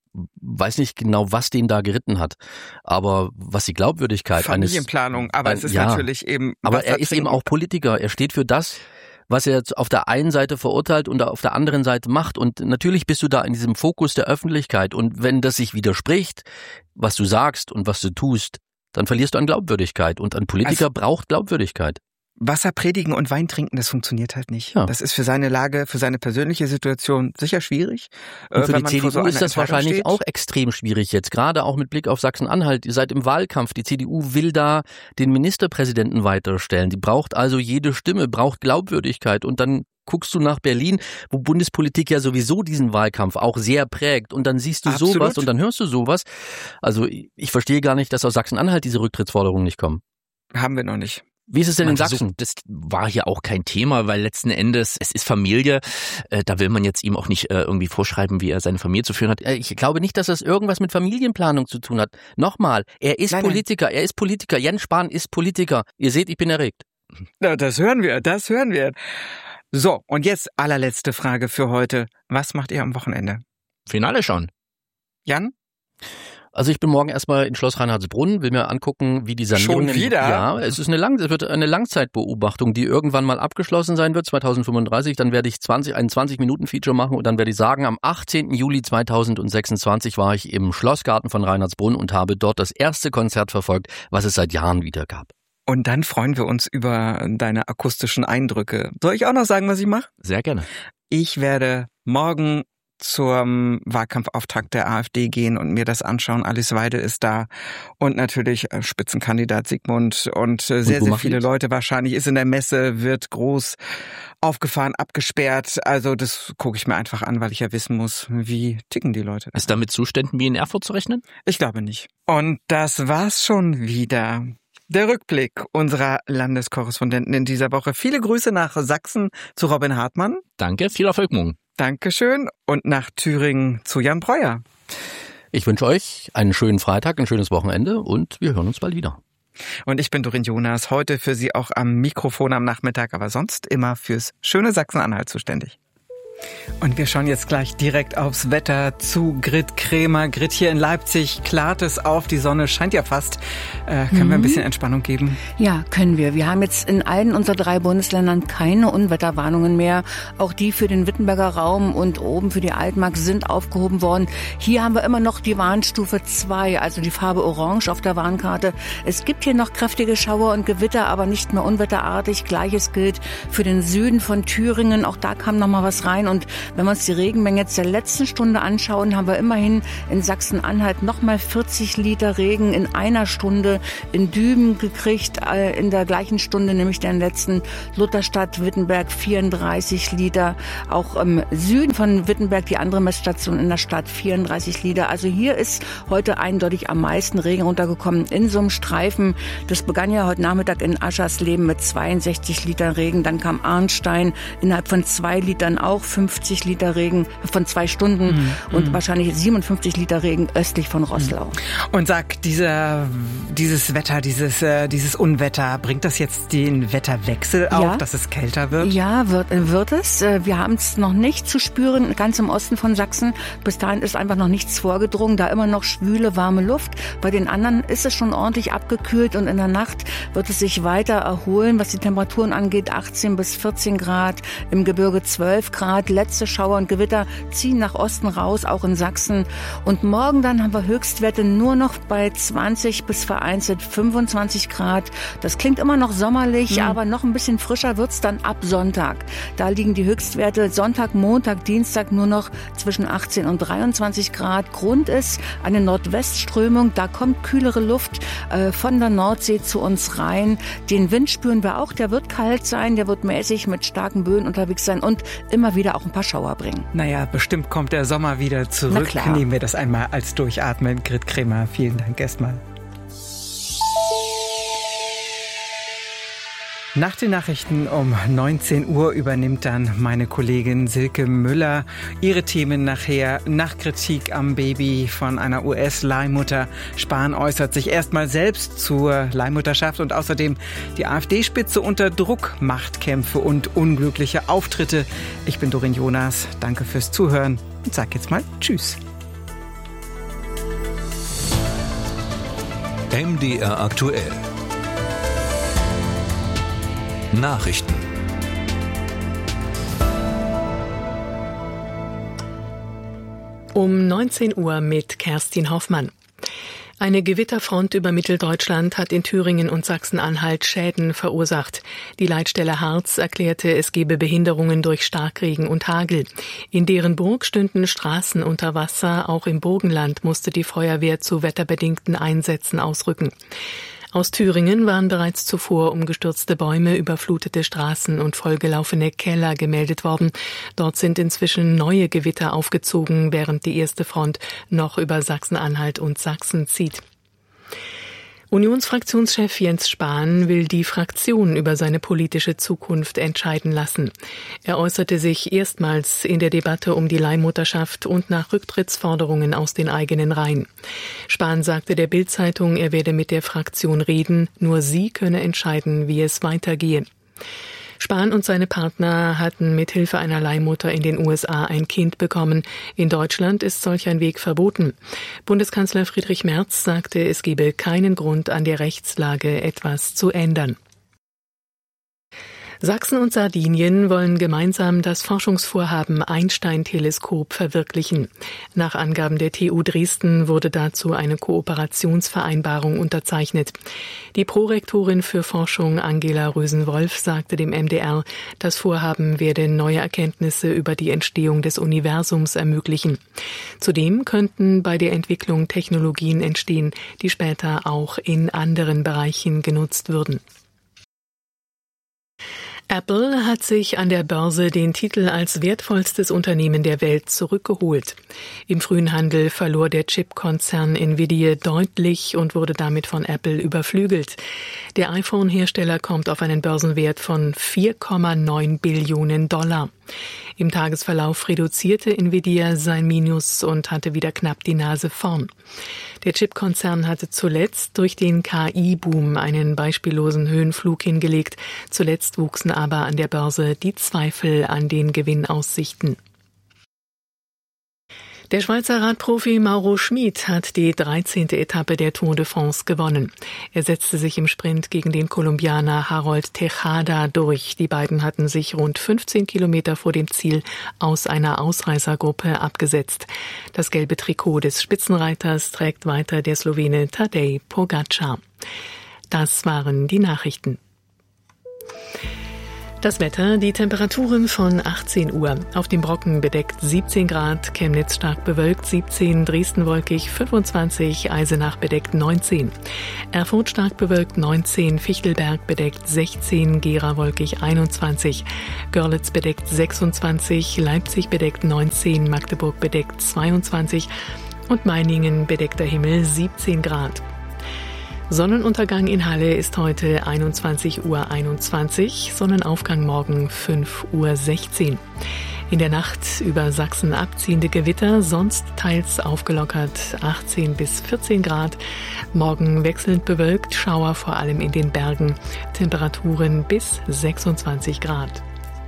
weiß nicht genau, was den da geritten hat, aber was die Glaubwürdigkeit Familienplanung, eines... aber es ist ja, natürlich eben... Aber er ist eben auch Politiker, er steht für das, was er auf der einen Seite verurteilt und auf der anderen Seite macht und natürlich bist du da in diesem Fokus der Öffentlichkeit und wenn das sich widerspricht, was du sagst und was du tust, dann verlierst du an Glaubwürdigkeit und ein Politiker also, braucht Glaubwürdigkeit. Wasser predigen und Wein trinken, das funktioniert halt nicht. Ja. Das ist für seine Lage, für seine persönliche Situation sicher schwierig. Und für äh, die C D U so ist das wahrscheinlich steht. auch extrem schwierig jetzt, gerade auch mit Blick auf Sachsen-Anhalt. Ihr seid im Wahlkampf, die C D U will da den Ministerpräsidenten weiterstellen. Die braucht also jede Stimme, braucht Glaubwürdigkeit und dann guckst du nach Berlin, wo Bundespolitik ja sowieso diesen Wahlkampf auch sehr prägt und dann siehst du Absolut. sowas und dann hörst du sowas. Also ich verstehe gar nicht, dass aus Sachsen-Anhalt diese Rücktrittsforderungen nicht kommen. Haben wir noch nicht. Wie ist es denn man in Sachsen? Versucht, das war hier auch kein Thema, weil letzten Endes, es ist Familie. Äh, da will man jetzt ihm auch nicht äh, irgendwie vorschreiben, wie er seine Familie zu führen hat. Ich glaube nicht, dass das irgendwas mit Familienplanung zu tun hat. Nochmal, er ist nein, Politiker, nein. er ist Politiker. Jens Spahn ist Politiker. Ihr seht, ich bin erregt. Ja, das hören wir, das hören wir. So, und jetzt allerletzte Frage für heute. Was macht ihr am Wochenende? Finale schon. Jan? Also ich bin morgen erstmal in Schloss Reinhardsbrunn, will mir angucken, wie die Sanierung... Schon wieder? Ja, es ist eine Lang, es wird eine Langzeitbeobachtung, die irgendwann mal abgeschlossen sein wird, zwanzig fünfunddreißig. Dann werde ich zwanzig, ein zwanzig-Minuten-Feature machen und dann werde ich sagen, am achtzehnten Juli zweitausendsechsundzwanzig war ich im Schlossgarten von Reinhardsbrunn und habe dort das erste Konzert verfolgt, was es seit Jahren wieder gab. Und dann freuen wir uns über deine akustischen Eindrücke. Soll ich auch noch sagen, was ich mache? Sehr gerne. Ich werde morgen zum Wahlkampfauftakt der AfD gehen und mir das anschauen. Alice Weide ist da und natürlich Spitzenkandidat Sigmund und sehr, sehr viele jetzt? Leute. Wahrscheinlich ist in der Messe, wird groß aufgefahren, abgesperrt. Also das gucke ich mir einfach an, weil ich ja wissen muss, wie ticken die Leute. Ist da mit Zuständen wie in Erfurt zu rechnen? Ich glaube nicht. Und das war's schon wieder. Der Rückblick unserer Landeskorrespondenten in dieser Woche. Viele Grüße nach Sachsen zu Robin Hartmann. Danke, viel Erfolg morgen. Dankeschön. Und nach Thüringen zu Jan Breuer. Ich wünsche euch einen schönen Freitag, ein schönes Wochenende und wir hören uns bald wieder. Und ich bin Doreen Jonas, heute für Sie auch am Mikrofon am Nachmittag, aber sonst immer fürs schöne Sachsen-Anhalt zuständig. Und wir schauen jetzt gleich direkt aufs Wetter zu Grit Kremer. Grit, hier in Leipzig klart es auf, die Sonne scheint ja fast. Äh, können mhm. wir ein bisschen Entspannung geben? Ja, können wir. Wir haben jetzt in allen unserer drei Bundesländern keine Unwetterwarnungen mehr. Auch die für den Wittenberger Raum und oben für die Altmark sind aufgehoben worden. Hier haben wir immer noch die Warnstufe zwei, also die Farbe Orange auf der Warnkarte. Es gibt hier noch kräftige Schauer und Gewitter, aber nicht mehr unwetterartig. Gleiches gilt für den Süden von Thüringen. Auch da kam noch mal was rein. Und wenn wir uns die Regenmenge jetzt der letzten Stunde anschauen, haben wir immerhin in Sachsen-Anhalt nochmal vierzig Liter Regen in einer Stunde in Düben gekriegt. In der gleichen Stunde, nämlich der letzten Lutherstadt Wittenberg, vierunddreißig Liter. Auch im Süden von Wittenberg, die andere Messstation in der Stadt, vierunddreißig Liter. Also hier ist heute eindeutig am meisten Regen runtergekommen in so einem Streifen. Das begann ja heute Nachmittag in Aschersleben mit zweiundsechzig Liter Regen. Dann kam Arnstein innerhalb von zwei Litern auch fünfzig Liter Regen von zwei Stunden mhm. und mhm. wahrscheinlich siebenundfünfzig Liter Regen östlich von Roßlau. Und sag, dieser, dieses Wetter, dieses, äh, dieses Unwetter, bringt das jetzt den Wetterwechsel auch, ja. dass es kälter wird? Ja, wird, wird es. Wir haben es noch nicht zu spüren, ganz im Osten von Sachsen. Bis dahin ist einfach noch nichts vorgedrungen, da immer noch schwüle, warme Luft. Bei den anderen ist es schon ordentlich abgekühlt und in der Nacht wird es sich weiter erholen, was die Temperaturen angeht, achtzehn bis vierzehn Grad, im Gebirge zwölf Grad. Letzte Schauer und Gewitter ziehen nach Osten raus, auch in Sachsen. Und morgen dann haben wir Höchstwerte nur noch bei zwanzig bis vereinzelt fünfundzwanzig Grad. Das klingt immer noch sommerlich, mhm. aber noch ein bisschen frischer wird's dann ab Sonntag. Da liegen die Höchstwerte Sonntag, Montag, Dienstag nur noch zwischen achtzehn und dreiundzwanzig Grad. Grund ist eine Nordwestströmung. Da kommt kühlere Luft äh, von der Nordsee zu uns rein. Den Wind spüren wir auch. Der wird kalt sein, der wird mäßig mit starken Böen unterwegs sein und immer wieder auch ein paar Schauer bringen. Naja, bestimmt kommt der Sommer wieder zurück. Nehmen wir das einmal als Durchatmen. Grit Kremer, vielen Dank erstmal. Nach den Nachrichten um neunzehn Uhr übernimmt dann meine Kollegin Silke Müller ihre Themen nachher nach Kritik am Baby von einer U S-Leihmutter. Spahn äußert sich erstmal selbst zur Leihmutterschaft und außerdem die AfD-Spitze unter Druck, Machtkämpfe und unglückliche Auftritte. Ich bin Doreen Jonas, danke fürs Zuhören und sag jetzt mal Tschüss. M D R aktuell. Nachrichten. Um neunzehn Uhr mit Kerstin Hoffmann. Eine Gewitterfront über Mitteldeutschland hat in Thüringen und Sachsen-Anhalt Schäden verursacht. Die Leitstelle Harz erklärte, es gebe Behinderungen durch Starkregen und Hagel. In Derenburg stünden Straßen unter Wasser. Auch im Burgenland musste die Feuerwehr zu wetterbedingten Einsätzen ausrücken. Aus Thüringen waren bereits zuvor umgestürzte Bäume, überflutete Straßen und vollgelaufene Keller gemeldet worden. Dort sind inzwischen neue Gewitter aufgezogen, während die erste Front noch über Sachsen-Anhalt und Sachsen zieht. Unionsfraktionschef Jens Spahn will die Fraktion über seine politische Zukunft entscheiden lassen. Er äußerte sich erstmals in der Debatte um die Leihmutterschaft und nach Rücktrittsforderungen aus den eigenen Reihen. Spahn sagte der Bild-Zeitung, er werde mit der Fraktion reden, nur sie könne entscheiden, wie es weitergehe. Spahn und seine Partner hatten mit Hilfe einer Leihmutter in den U S A ein Kind bekommen. In Deutschland ist solch ein Weg verboten. Bundeskanzler Friedrich Merz sagte, es gebe keinen Grund, an der Rechtslage etwas zu ändern. Sachsen und Sardinien wollen gemeinsam das Forschungsvorhaben Einstein-Teleskop verwirklichen. Nach Angaben der T U Dresden wurde dazu eine Kooperationsvereinbarung unterzeichnet. Die Prorektorin für Forschung Angela Rösen-Wolf sagte dem M D R, das Vorhaben werde neue Erkenntnisse über die Entstehung des Universums ermöglichen. Zudem könnten bei der Entwicklung Technologien entstehen, die später auch in anderen Bereichen genutzt würden. Apple hat sich an der Börse den Titel als wertvollstes Unternehmen der Welt zurückgeholt. Im frühen Handel verlor der Chipkonzern Nvidia deutlich und wurde damit von Apple überflügelt. Der iPhone-Hersteller kommt auf einen Börsenwert von vier Komma neun Billionen Dollar. Im Tagesverlauf reduzierte Nvidia sein Minus und hatte wieder knapp die Nase vorn. Der Chipkonzern hatte zuletzt durch den K I-Boom einen beispiellosen Höhenflug hingelegt. Zuletzt wuchsen aber an der Börse die Zweifel an den Gewinnaussichten. Der Schweizer Radprofi Mauro Schmid hat die dreizehnte Etappe der Tour de France gewonnen. Er setzte sich im Sprint gegen den Kolumbianer Harold Tejada durch. Die beiden hatten sich rund fünfzehn Kilometer vor dem Ziel aus einer Ausreißergruppe abgesetzt. Das gelbe Trikot des Spitzenreiters trägt weiter der Slowene Tadej Pogačar. Das waren die Nachrichten. Das Wetter, die Temperaturen von achtzehn Uhr. Auf dem Brocken bedeckt siebzehn Grad, Chemnitz stark bewölkt siebzehn, Dresden wolkig fünfundzwanzig, Eisenach bedeckt neunzehn. Erfurt stark bewölkt neunzehn, Fichtelberg bedeckt sechzehn, Gera wolkig einundzwanzig. Görlitz bedeckt sechsundzwanzig, Leipzig bedeckt neunzehn, Magdeburg bedeckt zweiundzwanzig und Meiningen bedeckter Himmel siebzehn Grad. Sonnenuntergang in Halle ist heute einundzwanzig Uhr einundzwanzig, Sonnenaufgang morgen fünf Uhr sechzehn. In der Nacht über Sachsen abziehende Gewitter, sonst teils aufgelockert achtzehn bis vierzehn Grad. Morgen wechselnd bewölkt, Schauer vor allem in den Bergen, Temperaturen bis sechsundzwanzig Grad.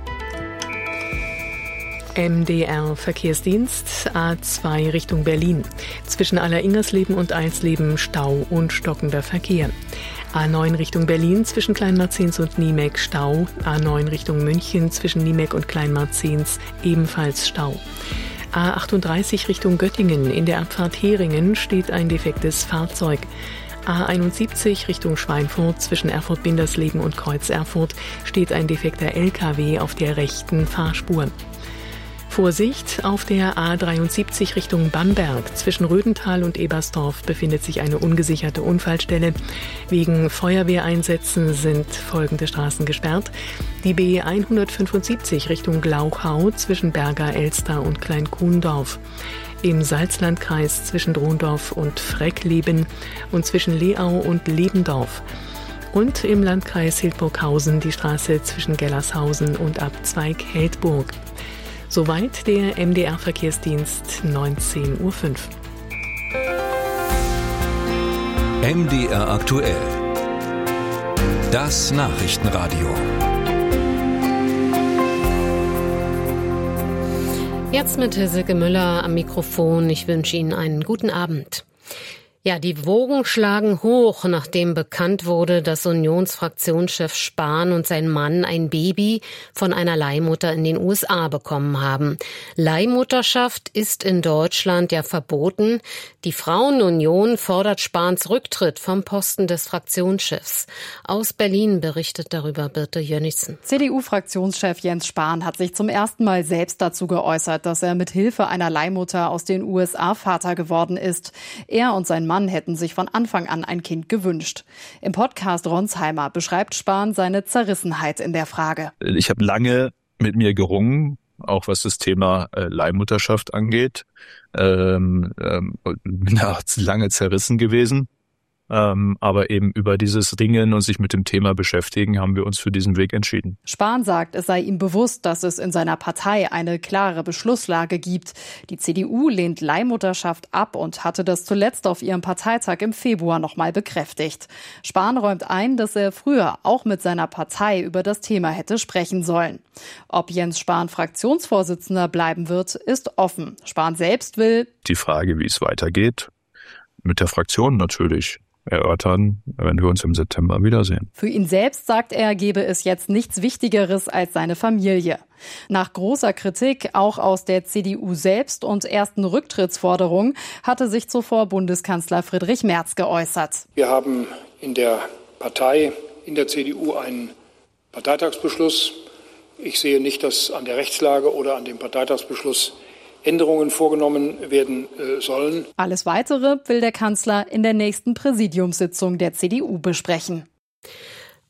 M D R-Verkehrsdienst A zwei Richtung Berlin. Zwischen Aller-Ingersleben und Eilsleben Stau und stockender Verkehr. A neun Richtung Berlin zwischen Kleinmarzens und Niemek Stau. A neun Richtung München zwischen Niemek und Kleinmarzens ebenfalls Stau. A achtunddreißig Richtung Göttingen. In der Abfahrt Heringen steht ein defektes Fahrzeug. A einundsiebzig Richtung Schweinfurt zwischen Erfurt-Bindersleben und Kreuz Erfurt steht ein defekter L K W auf der rechten Fahrspur. Vorsicht, auf der A dreiundsiebzig Richtung Bamberg. Zwischen Rödental und Ebersdorf befindet sich eine ungesicherte Unfallstelle. Wegen Feuerwehreinsätzen sind folgende Straßen gesperrt. Die B hundertfünfundsiebzig Richtung Glauchau zwischen Berger Elster und Kleinkuhndorf. Im Salzlandkreis zwischen Drondorf und Freckleben und zwischen Leau und Lebendorf. Und im Landkreis Hildburghausen die Straße zwischen Gellershausen und Abzweig Heldburg. Soweit der M D R-Verkehrsdienst neunzehn Uhr fünf. M D R aktuell. Das Nachrichtenradio. Jetzt mit Silke Müller am Mikrofon. Ich wünsche Ihnen einen guten Abend. Ja, die Wogen schlagen hoch, nachdem bekannt wurde, dass Unionsfraktionschef Spahn und sein Mann ein Baby von einer Leihmutter in den U S A bekommen haben. Leihmutterschaft ist in Deutschland ja verboten. Die Frauenunion fordert Spahns Rücktritt vom Posten des Fraktionschefs. Aus Berlin berichtet darüber Birte Jönnigsen. C D U-Fraktionschef Jens Spahn hat sich zum ersten Mal selbst dazu geäußert, dass er mit Hilfe einer Leihmutter aus den U S A Vater geworden ist. Er und sein Mann hätten sich von Anfang an ein Kind gewünscht. Im Podcast Ronsheimer beschreibt Spahn seine Zerrissenheit in der Frage. Ich habe lange mit mir gerungen, auch was das Thema äh, Leihmutterschaft angeht. Ähm, ähm, bin da lange zerrissen gewesen. Ähm, aber eben über dieses Ringen und sich mit dem Thema beschäftigen, haben wir uns für diesen Weg entschieden. Spahn sagt, es sei ihm bewusst, dass es in seiner Partei eine klare Beschlusslage gibt. Die C D U lehnt Leihmutterschaft ab und hatte das zuletzt auf ihrem Parteitag im Februar nochmal bekräftigt. Spahn räumt ein, dass er früher auch mit seiner Partei über das Thema hätte sprechen sollen. Ob Jens Spahn Fraktionsvorsitzender bleiben wird, ist offen. Spahn selbst will die Frage, wie es weitergeht, mit der Fraktion natürlich erörtern, wenn wir uns im September wiedersehen. Für ihn selbst, sagt er, gebe es jetzt nichts Wichtigeres als seine Familie. Nach großer Kritik, auch aus der C D U selbst und ersten Rücktrittsforderungen, hatte sich zuvor Bundeskanzler Friedrich Merz geäußert. Wir haben in der Partei, in der C D U einen Parteitagsbeschluss. Ich sehe nicht, dass an der Rechtslage oder an dem Parteitagsbeschluss Änderungen vorgenommen werden äh, sollen. Alles Weitere will der Kanzler in der nächsten Präsidiumssitzung der C D U besprechen.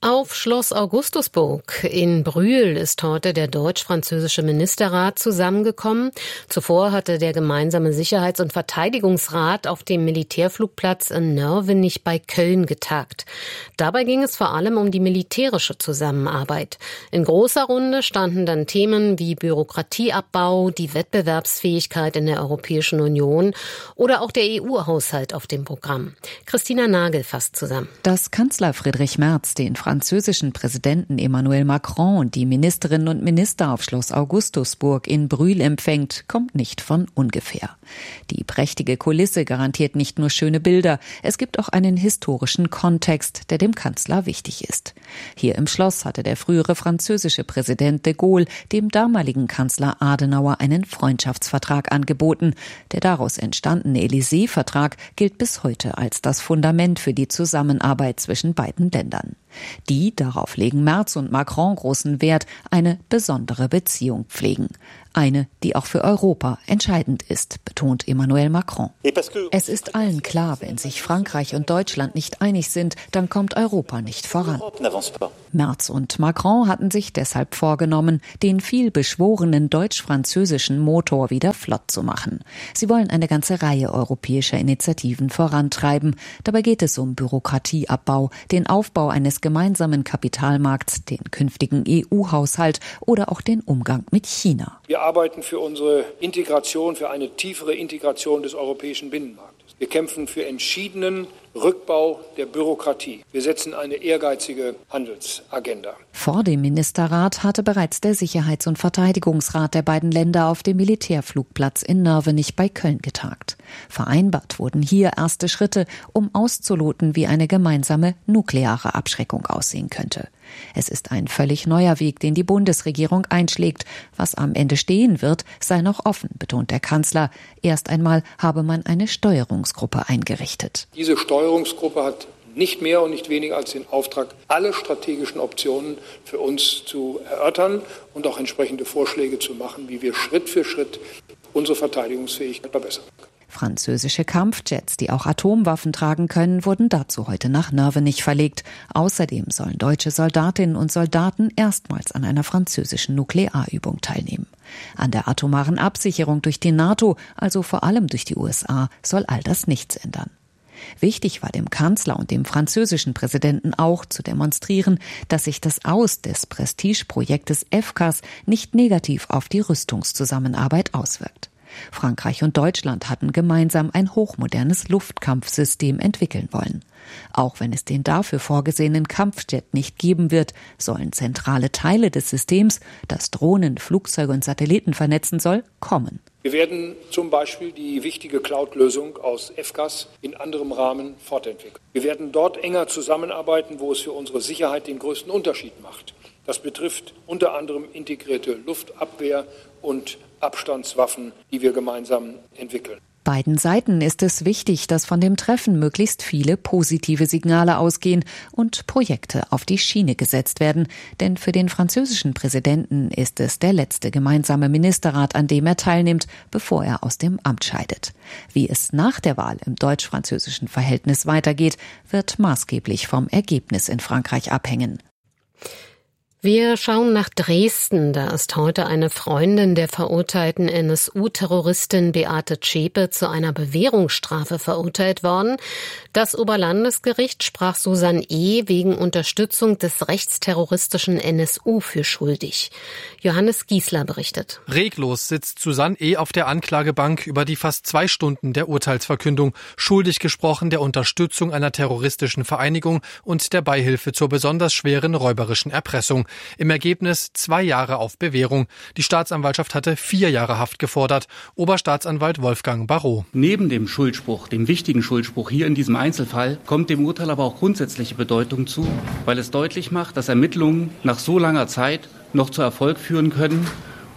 Auf Schloss Augustusburg in Brühl ist heute der deutsch-französische Ministerrat zusammengekommen. Zuvor hatte der gemeinsame Sicherheits- und Verteidigungsrat auf dem Militärflugplatz in Nörvenich bei Köln getagt. Dabei ging es vor allem um die militärische Zusammenarbeit. In großer Runde standen dann Themen wie Bürokratieabbau, die Wettbewerbsfähigkeit in der Europäischen Union oder auch der E U-Haushalt auf dem Programm. Christina Nagel fasst zusammen. Dass Kanzler Friedrich Merz den französischen Präsidenten Emmanuel Macron und die Ministerinnen und Minister auf Schloss Augustusburg in Brühl empfängt, kommt nicht von ungefähr. Die prächtige Kulisse garantiert nicht nur schöne Bilder, es gibt auch einen historischen Kontext, der dem Kanzler wichtig ist. Hier im Schloss hatte der frühere französische Präsident de Gaulle dem damaligen Kanzler Adenauer einen Freundschaftsvertrag angeboten. Der daraus entstandene Élysée-Vertrag gilt bis heute als das Fundament für die Zusammenarbeit zwischen beiden Ländern. Die, darauf legen Merz und Macron großen Wert, eine besondere Beziehung pflegen. Eine, die auch für Europa entscheidend ist, betont Emmanuel Macron. Es ist allen klar, wenn sich Frankreich und Deutschland nicht einig sind, dann kommt Europa nicht voran. Merz und Macron hatten sich deshalb vorgenommen, den viel beschworenen deutsch-französischen Motor wieder flott zu machen. Sie wollen eine ganze Reihe europäischer Initiativen vorantreiben. Dabei geht es um Bürokratieabbau, den Aufbau eines gemeinsamen Kapitalmarkts, den künftigen E U-Haushalt oder auch den Umgang mit China. Wir arbeiten für unsere Integration, für eine tiefere Integration des europäischen Binnenmarktes. Wir kämpfen für entschiedenen Rückbau der Bürokratie. Wir setzen eine ehrgeizige Handelsagenda. Vor dem Ministerrat hatte bereits der Sicherheits- und Verteidigungsrat der beiden Länder auf dem Militärflugplatz in Nörvenich bei Köln getagt. Vereinbart wurden hier erste Schritte, um auszuloten, wie eine gemeinsame nukleare Abschreckung aussehen könnte. Es ist ein völlig neuer Weg, den die Bundesregierung einschlägt. Was am Ende stehen wird, sei noch offen, betont der Kanzler. Erst einmal habe man eine Steuerungsgruppe eingerichtet. Diese Steuerungsgruppe hat nicht mehr und nicht weniger als den Auftrag, alle strategischen Optionen für uns zu erörtern und auch entsprechende Vorschläge zu machen, wie wir Schritt für Schritt unsere Verteidigungsfähigkeit verbessern können. Französische Kampfjets, die auch Atomwaffen tragen können, wurden dazu heute nach Nörvenich verlegt. Außerdem sollen deutsche Soldatinnen und Soldaten erstmals an einer französischen Nuklearübung teilnehmen. An der atomaren Absicherung durch die NATO, also vor allem durch die U S A, soll all das nichts ändern. Wichtig war dem Kanzler und dem französischen Präsidenten auch zu demonstrieren, dass sich das Aus des Prestigeprojektes F C A S nicht negativ auf die Rüstungszusammenarbeit auswirkt. Frankreich und Deutschland hatten gemeinsam ein hochmodernes Luftkampfsystem entwickeln wollen. Auch wenn es den dafür vorgesehenen Kampfjet nicht geben wird, sollen zentrale Teile des Systems, das Drohnen, Flugzeuge und Satelliten vernetzen soll, kommen. Wir werden zum Beispiel die wichtige Cloud-Lösung aus F C A S in anderem Rahmen fortentwickeln. Wir werden dort enger zusammenarbeiten, wo es für unsere Sicherheit den größten Unterschied macht. Das betrifft unter anderem integrierte Luftabwehr und Abstandswaffen, die wir gemeinsam entwickeln. Beiden Seiten ist es wichtig, dass von dem Treffen möglichst viele positive Signale ausgehen und Projekte auf die Schiene gesetzt werden. Denn für den französischen Präsidenten ist es der letzte gemeinsame Ministerrat, an dem er teilnimmt, bevor er aus dem Amt scheidet. Wie es nach der Wahl im deutsch-französischen Verhältnis weitergeht, wird maßgeblich vom Ergebnis in Frankreich abhängen. Wir schauen nach Dresden. Da ist heute eine Freundin der verurteilten N S U-Terroristin Beate Zschäpe zu einer Bewährungsstrafe verurteilt worden. Das Oberlandesgericht sprach Susanne E. wegen Unterstützung des rechtsterroristischen N S U für schuldig. Johannes Giesler berichtet. Reglos sitzt Susanne E. auf der Anklagebank über die fast zwei Stunden der Urteilsverkündung. Schuldig gesprochen der Unterstützung einer terroristischen Vereinigung und der Beihilfe zur besonders schweren räuberischen Erpressung. Im Ergebnis zwei Jahre auf Bewährung. Die Staatsanwaltschaft hatte vier Jahre Haft gefordert. Oberstaatsanwalt Wolfgang Barrot. Neben dem Schuldspruch, dem wichtigen Schuldspruch hier in diesem Einzelfall, kommt dem Urteil aber auch grundsätzliche Bedeutung zu, weil es deutlich macht, dass Ermittlungen nach so langer Zeit noch zu Erfolg führen können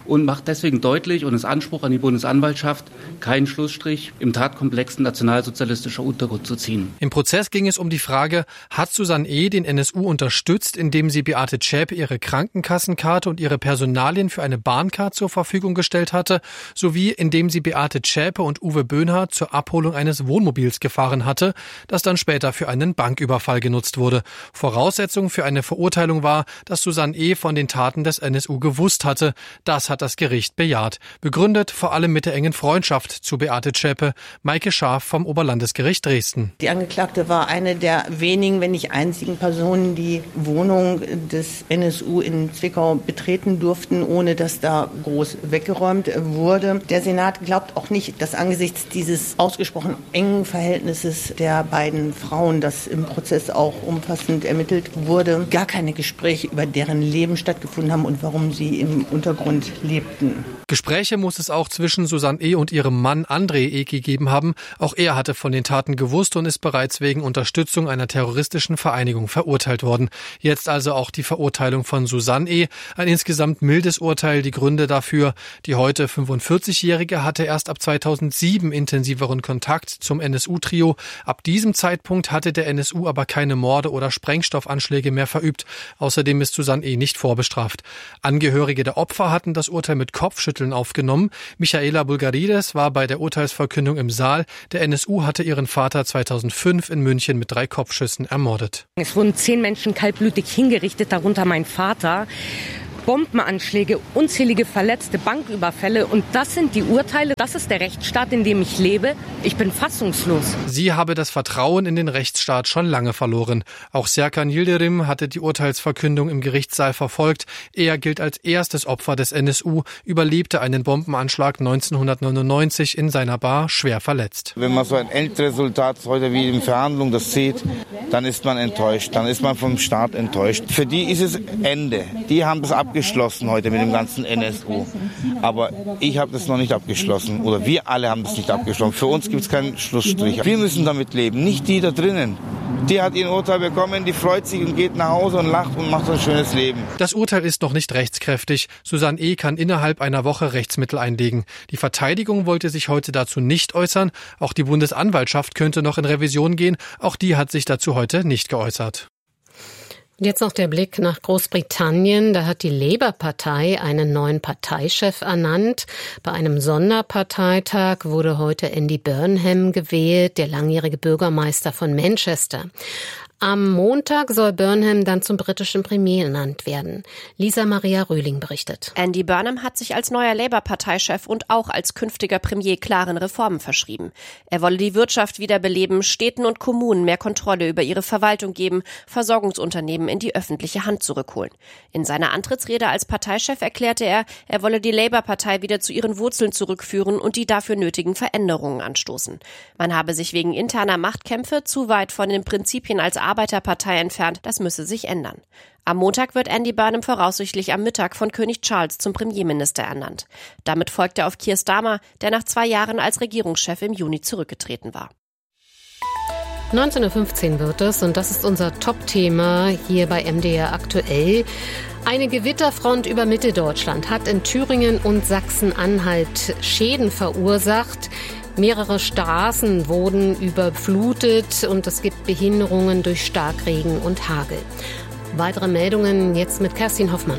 und macht deswegen deutlich und ist Anspruch an die Bundesanwaltschaft, keinen Schlussstrich im Tatkomplex nationalsozialistischer Untergrund zu ziehen. Im Prozess ging es um die Frage, hat Susanne E. den N S U unterstützt, indem sie Beate Zschäpe ihre Krankenkassenkarte und ihre Personalien für eine Bahncard zur Verfügung gestellt hatte, sowie indem sie Beate Zschäpe und Uwe Böhnhardt zur Abholung eines Wohnmobils gefahren hatte, das dann später für einen Banküberfall genutzt wurde. Voraussetzung für eine Verurteilung war, dass Susanne E. von den Taten des N S U gewusst hatte. Das hat das Gericht bejaht. Begründet vor allem mit der engen Freundschaft zu Beate Zschäpe. Maike Scharf vom Oberlandesgericht Dresden. Die Angeklagte war eine der wenigen, wenn nicht einzigen Personen, die Wohnung des N S U in Zwickau betreten durften, ohne dass da groß weggeräumt wurde. Der Senat glaubt auch nicht, dass angesichts dieses ausgesprochen engen Verhältnisses der beiden Frauen, das im Prozess auch umfassend ermittelt wurde, gar keine Gespräche über deren Leben stattgefunden haben und warum sie im Untergrund lebten. Gespräche muss es auch zwischen Susanne E. und ihrem Mann André E. gegeben haben. Auch er hatte von den Taten gewusst und ist bereits wegen Unterstützung einer terroristischen Vereinigung verurteilt worden. Jetzt also auch die Verurteilung von Susanne E. Ein insgesamt mildes Urteil. Die Gründe dafür: Die heute fünfundvierzigjährige hatte erst ab zweitausendsieben intensiveren Kontakt zum N S U-Trio. Ab diesem Zeitpunkt hatte der N S U aber keine Morde oder Sprengstoffanschläge mehr verübt. Außerdem ist Susanne E. nicht vorbestraft. Angehörige der Opfer hatten das Urteil mit Kopfschütteln aufgenommen. Michaela Bulgarides war bei der Urteilsverkündung im Saal. Der N S U hatte ihren Vater zweitausendfünf in München mit drei Kopfschüssen ermordet. Es wurden zehn Menschen kaltblütig hingerichtet, darunter mein Vater. Bombenanschläge, unzählige Verletzte, Banküberfälle. Und das sind die Urteile. Das ist der Rechtsstaat, in dem ich lebe. Ich bin fassungslos. Sie habe das Vertrauen in den Rechtsstaat schon lange verloren. Auch Serkan Yildirim hatte die Urteilsverkündung im Gerichtssaal verfolgt. Er gilt als erstes Opfer des N S U, überlebte einen Bombenanschlag neunzehnhundertneunundneunzig in seiner Bar schwer verletzt. Wenn man so ein Endresultat heute wie in Verhandlungen das sieht, dann ist man enttäuscht. Dann ist man vom Staat enttäuscht. Für die ist es Ende. Die haben das abgeschlossen. Abgeschlossen heute mit dem ganzen N S U. Aber ich habe das noch nicht abgeschlossen. Oder wir alle haben das nicht abgeschlossen. Für uns gibt es keinen Schlussstrich. Wir müssen damit leben, nicht die da drinnen. Die hat ihr Urteil bekommen, die freut sich und geht nach Hause und lacht und macht ein schönes Leben. Das Urteil ist noch nicht rechtskräftig. Susanne E. kann innerhalb einer Woche Rechtsmittel einlegen. Die Verteidigung wollte sich heute dazu nicht äußern. Auch die Bundesanwaltschaft könnte noch in Revision gehen. Auch die hat sich dazu heute nicht geäußert. Jetzt noch der Blick nach Großbritannien. Da hat die Labour-Partei einen neuen Parteichef ernannt. Bei einem Sonderparteitag wurde heute Andy Burnham gewählt, der langjährige Bürgermeister von Manchester. Am Montag soll Burnham dann zum britischen Premier ernannt werden. Lisa Maria Rühling berichtet. Andy Burnham hat sich als neuer Labour-Parteichef und auch als künftiger Premier klaren Reformen verschrieben. Er wolle die Wirtschaft wiederbeleben, Städten und Kommunen mehr Kontrolle über ihre Verwaltung geben, Versorgungsunternehmen in die öffentliche Hand zurückholen. In seiner Antrittsrede als Parteichef erklärte er, er wolle die Labour-Partei wieder zu ihren Wurzeln zurückführen und die dafür nötigen Veränderungen anstoßen. Man habe sich wegen interner Machtkämpfe zu weit von den Prinzipien als Arbeiterpartei entfernt, das müsse sich ändern. Am Montag wird Andy Burnham voraussichtlich am Mittag von König Charles zum Premierminister ernannt. Damit folgt er auf Keir Starmer, der nach zwei Jahren als Regierungschef im Juni zurückgetreten war. neunzehn Uhr fünfzehn wird es und das ist unser Top-Thema hier bei M D R aktuell. Eine Gewitterfront über Mitteldeutschland hat in Thüringen und Sachsen-Anhalt Schäden verursacht. Mehrere Straßen wurden überflutet und es gibt Behinderungen durch Starkregen und Hagel. Weitere Meldungen jetzt mit Kerstin Hoffmann.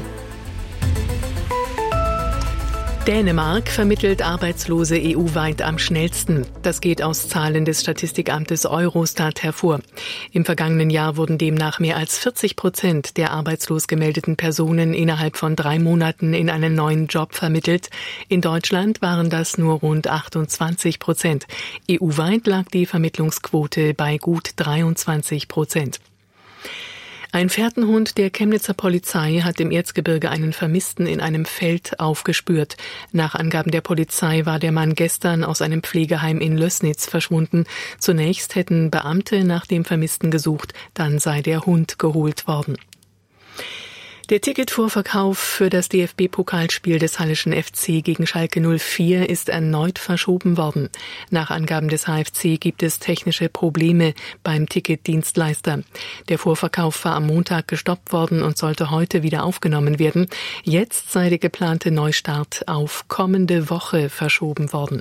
Dänemark vermittelt Arbeitslose E U-weit am schnellsten. Das geht aus Zahlen des Statistikamtes Eurostat hervor. Im vergangenen Jahr wurden demnach mehr als vierzig Prozent der arbeitslos gemeldeten Personen innerhalb von drei Monaten in einen neuen Job vermittelt. In Deutschland waren das nur rund achtundzwanzig Prozent. E U-weit lag die Vermittlungsquote bei gut dreiundzwanzig Prozent. Ein Fährtenhund der Chemnitzer Polizei hat im Erzgebirge einen Vermissten in einem Feld aufgespürt. Nach Angaben der Polizei war der Mann gestern aus einem Pflegeheim in Lößnitz verschwunden. Zunächst hätten Beamte nach dem Vermissten gesucht, dann sei der Hund geholt worden. Der Ticketvorverkauf für das D F B-Pokalspiel des Halleschen F C gegen Schalke null vier ist erneut verschoben worden. Nach Angaben des H F C gibt es technische Probleme beim Ticketdienstleister. Der Vorverkauf war am Montag gestoppt worden und sollte heute wieder aufgenommen werden. Jetzt sei der geplante Neustart auf kommende Woche verschoben worden.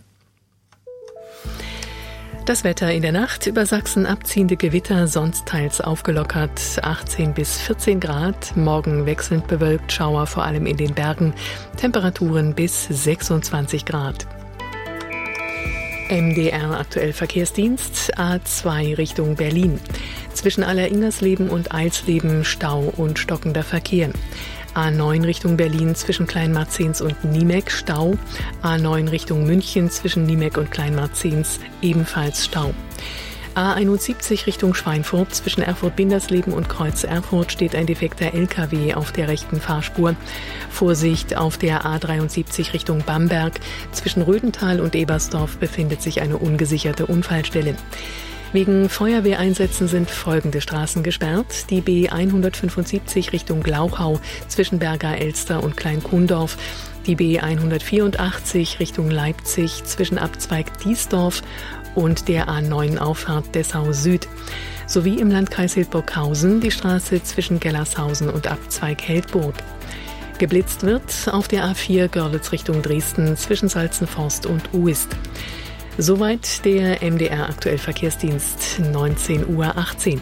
Das Wetter in der Nacht: über Sachsen abziehende Gewitter, sonst teils aufgelockert, achtzehn bis vierzehn Grad. Morgen wechselnd bewölkt, Schauer vor allem in den Bergen, Temperaturen bis sechsundzwanzig Grad. M D R aktuell Verkehrsdienst, A zwei Richtung Berlin. Zwischen Alleringersleben und Eilsleben Stau und stockender Verkehr. A neun Richtung Berlin zwischen Kleinmarzens und Niemek Stau. A neun Richtung München zwischen Niemek und Kleinmarzens ebenfalls Stau. A einundsiebzig Richtung Schweinfurt zwischen Erfurt-Bindersleben und Kreuz Erfurt steht ein defekter L K W auf der rechten Fahrspur. Vorsicht auf der A dreiundsiebzig Richtung Bamberg. Zwischen Rödental und Ebersdorf befindet sich eine ungesicherte Unfallstelle. Wegen Feuerwehreinsätzen sind folgende Straßen gesperrt: die B hundertfünfundsiebzig Richtung Glauchau zwischen Berger Elster und Klein-Kuhndorf, die B hundertvierundachtzig Richtung Leipzig zwischen Abzweig Diesdorf und der A neun Auffahrt Dessau Süd, sowie im Landkreis Hildburghausen die Straße zwischen Gellershausen und Abzweig Heldburg. Geblitzt wird auf der A vier Görlitz Richtung Dresden zwischen Salzenforst und Uist. Soweit der M D R aktuell Verkehrsdienst, neunzehn Uhr achtzehn.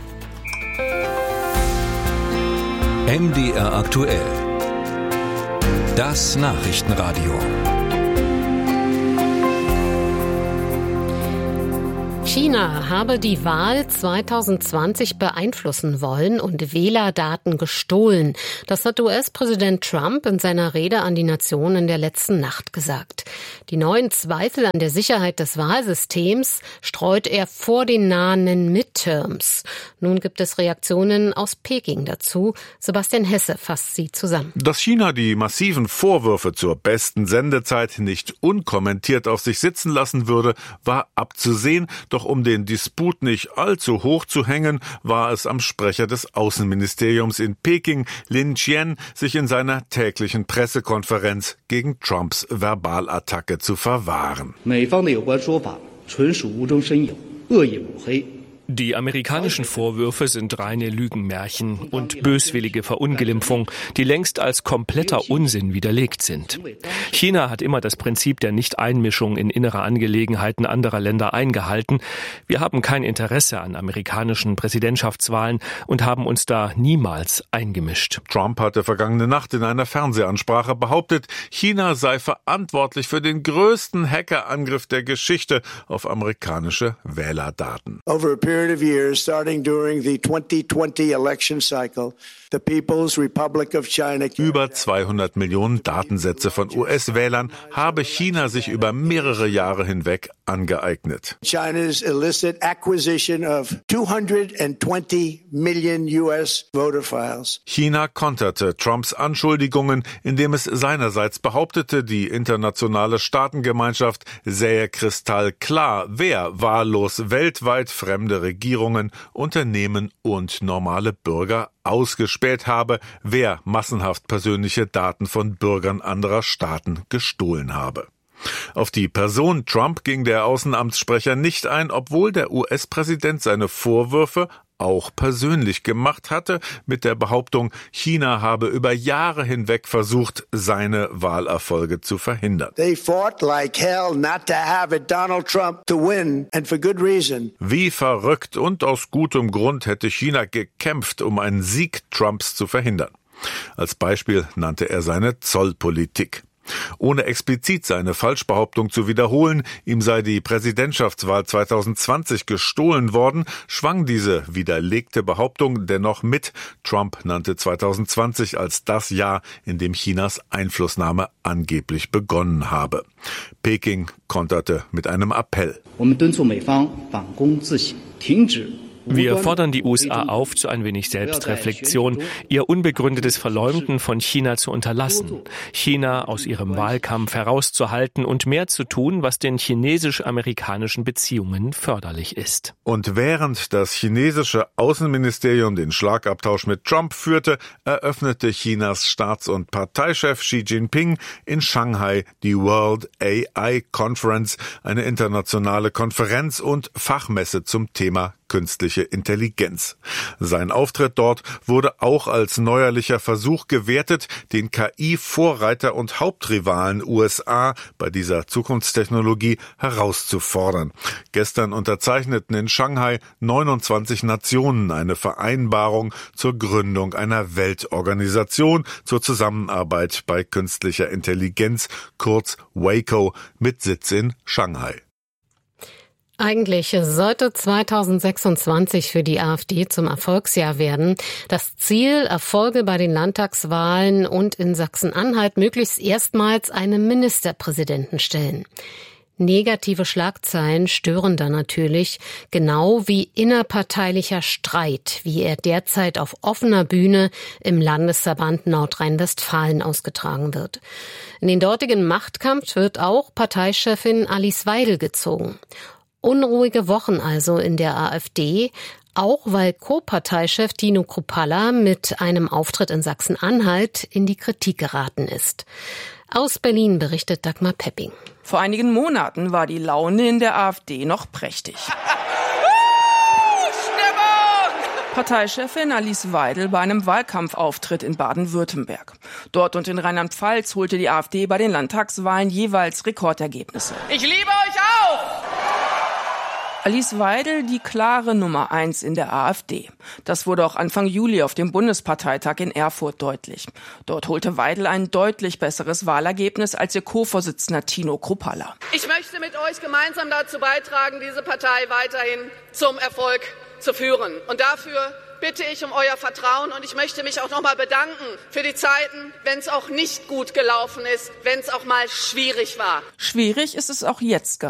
M D R aktuell. Das Nachrichtenradio. China habe die Wahl zweitausendzwanzig beeinflussen wollen und Wählerdaten gestohlen. Das hat U S-Präsident Trump in seiner Rede an die Nation in der letzten Nacht gesagt. Die neuen Zweifel an der Sicherheit des Wahlsystems streut er vor den nahenden Midterms. Nun gibt es Reaktionen aus Peking dazu. Sebastian Hesse fasst sie zusammen. Dass China die massiven Vorwürfe zur besten Sendezeit nicht unkommentiert auf sich sitzen lassen würde, war abzusehen. Doch um den Disput nicht allzu hoch zu hängen, war es am Sprecher des Außenministeriums in Peking, Lin Jian, sich in seiner täglichen Pressekonferenz gegen Trumps Verbalattacke zu verwahren. Die amerikanischen Vorwürfe sind reine Lügenmärchen und böswillige Verunglimpfung, die längst als kompletter Unsinn widerlegt sind. China hat immer das Prinzip der Nichteinmischung in innere Angelegenheiten anderer Länder eingehalten. Wir haben kein Interesse an amerikanischen Präsidentschaftswahlen und haben uns da niemals eingemischt. Trump hatte vergangene Nacht in einer Fernsehansprache behauptet, China sei verantwortlich für den größten Hackerangriff der Geschichte auf amerikanische Wählerdaten. Over a period of years, starting during the twenty twenty election cycle, the People's Republic of China. Über zweihundert Millionen Datensätze von U S-Wählern habe China sich über mehrere Jahre hinweg angeeignet. China's illicit acquisition of two hundred twenty million U S voter files. China konterte Trumps Anschuldigungen, indem es seinerseits behauptete, die internationale Staatengemeinschaft sähe kristallklar, wer wahllos weltweit fremde Regierungen, Unternehmen und normale Bürger ausgespäht habe, wer massenhaft persönliche Daten von Bürgern anderer Staaten gestohlen habe. Auf die Person Trump ging der Außenamtssprecher nicht ein, obwohl der U S-Präsident seine Vorwürfe auch persönlich gemacht hatte, mit der Behauptung, China habe über Jahre hinweg versucht, seine Wahlerfolge zu verhindern. They fought like hell not to have it Donald Trump to win, and for good reason. Wie verrückt und aus gutem Grund hätte China gekämpft, um einen Sieg Trumps zu verhindern. Als Beispiel nannte er seine Zollpolitik. Ohne explizit seine Falschbehauptung zu wiederholen, ihm sei die Präsidentschaftswahl zweitausendzwanzig gestohlen worden, schwang diese widerlegte Behauptung dennoch mit. Trump nannte zweitausendzwanzig als das Jahr, in dem Chinas Einflussnahme angeblich begonnen habe. Peking konterte mit einem Appell. Wir fordern die U S A auf zu ein wenig Selbstreflexion, ihr unbegründetes Verleumden von China zu unterlassen, China aus ihrem Wahlkampf herauszuhalten und mehr zu tun, was den chinesisch-amerikanischen Beziehungen förderlich ist. Und während das chinesische Außenministerium den Schlagabtausch mit Trump führte, eröffnete Chinas Staats- und Parteichef Xi Jinping in Shanghai die World A I Conference, eine internationale Konferenz und Fachmesse zum Thema künstliche Intelligenz. Sein Auftritt dort wurde auch als neuerlicher Versuch gewertet, den K I-Vorreiter und Hauptrivalen U S A bei dieser Zukunftstechnologie herauszufordern. Gestern unterzeichneten in Shanghai neunundzwanzig Nationen eine Vereinbarung zur Gründung einer Weltorganisation zur Zusammenarbeit bei künstlicher Intelligenz, kurz WACO, mit Sitz in Shanghai. Eigentlich sollte zweitausendsechsundzwanzig für die AfD zum Erfolgsjahr werden. Das Ziel, Erfolge bei den Landtagswahlen und in Sachsen-Anhalt möglichst erstmals einen Ministerpräsidenten stellen. Negative Schlagzeilen stören da natürlich, genau wie innerparteilicher Streit, wie er derzeit auf offener Bühne im Landesverband Nordrhein-Westfalen ausgetragen wird. In den dortigen Machtkampf wird auch Parteichefin Alice Weidel gezogen. Unruhige Wochen also in der AfD, auch weil Co-Parteichef Tino Kruppalla mit einem Auftritt in Sachsen-Anhalt in die Kritik geraten ist. Aus Berlin berichtet Dagmar Pepping. Vor einigen Monaten war die Laune in der AfD noch prächtig. Parteichefin Alice Weidel bei einem Wahlkampfauftritt in Baden-Württemberg. Dort und in Rheinland-Pfalz holte die AfD bei den Landtagswahlen jeweils Rekordergebnisse. Ich liebe euch auch! Alice Weidel die klare Nummer eins in der AfD. Das wurde auch Anfang Juli auf dem Bundesparteitag in Erfurt deutlich. Dort holte Weidel ein deutlich besseres Wahlergebnis als ihr Co-Vorsitzender Tino Kruppalla. Ich möchte mit euch gemeinsam dazu beitragen, diese Partei weiterhin zum Erfolg zu führen. Und dafür bitte ich um euer Vertrauen und ich möchte mich auch nochmal bedanken für die Zeiten, wenn es auch nicht gut gelaufen ist, wenn es auch mal schwierig war. Schwierig ist es auch jetzt gerade.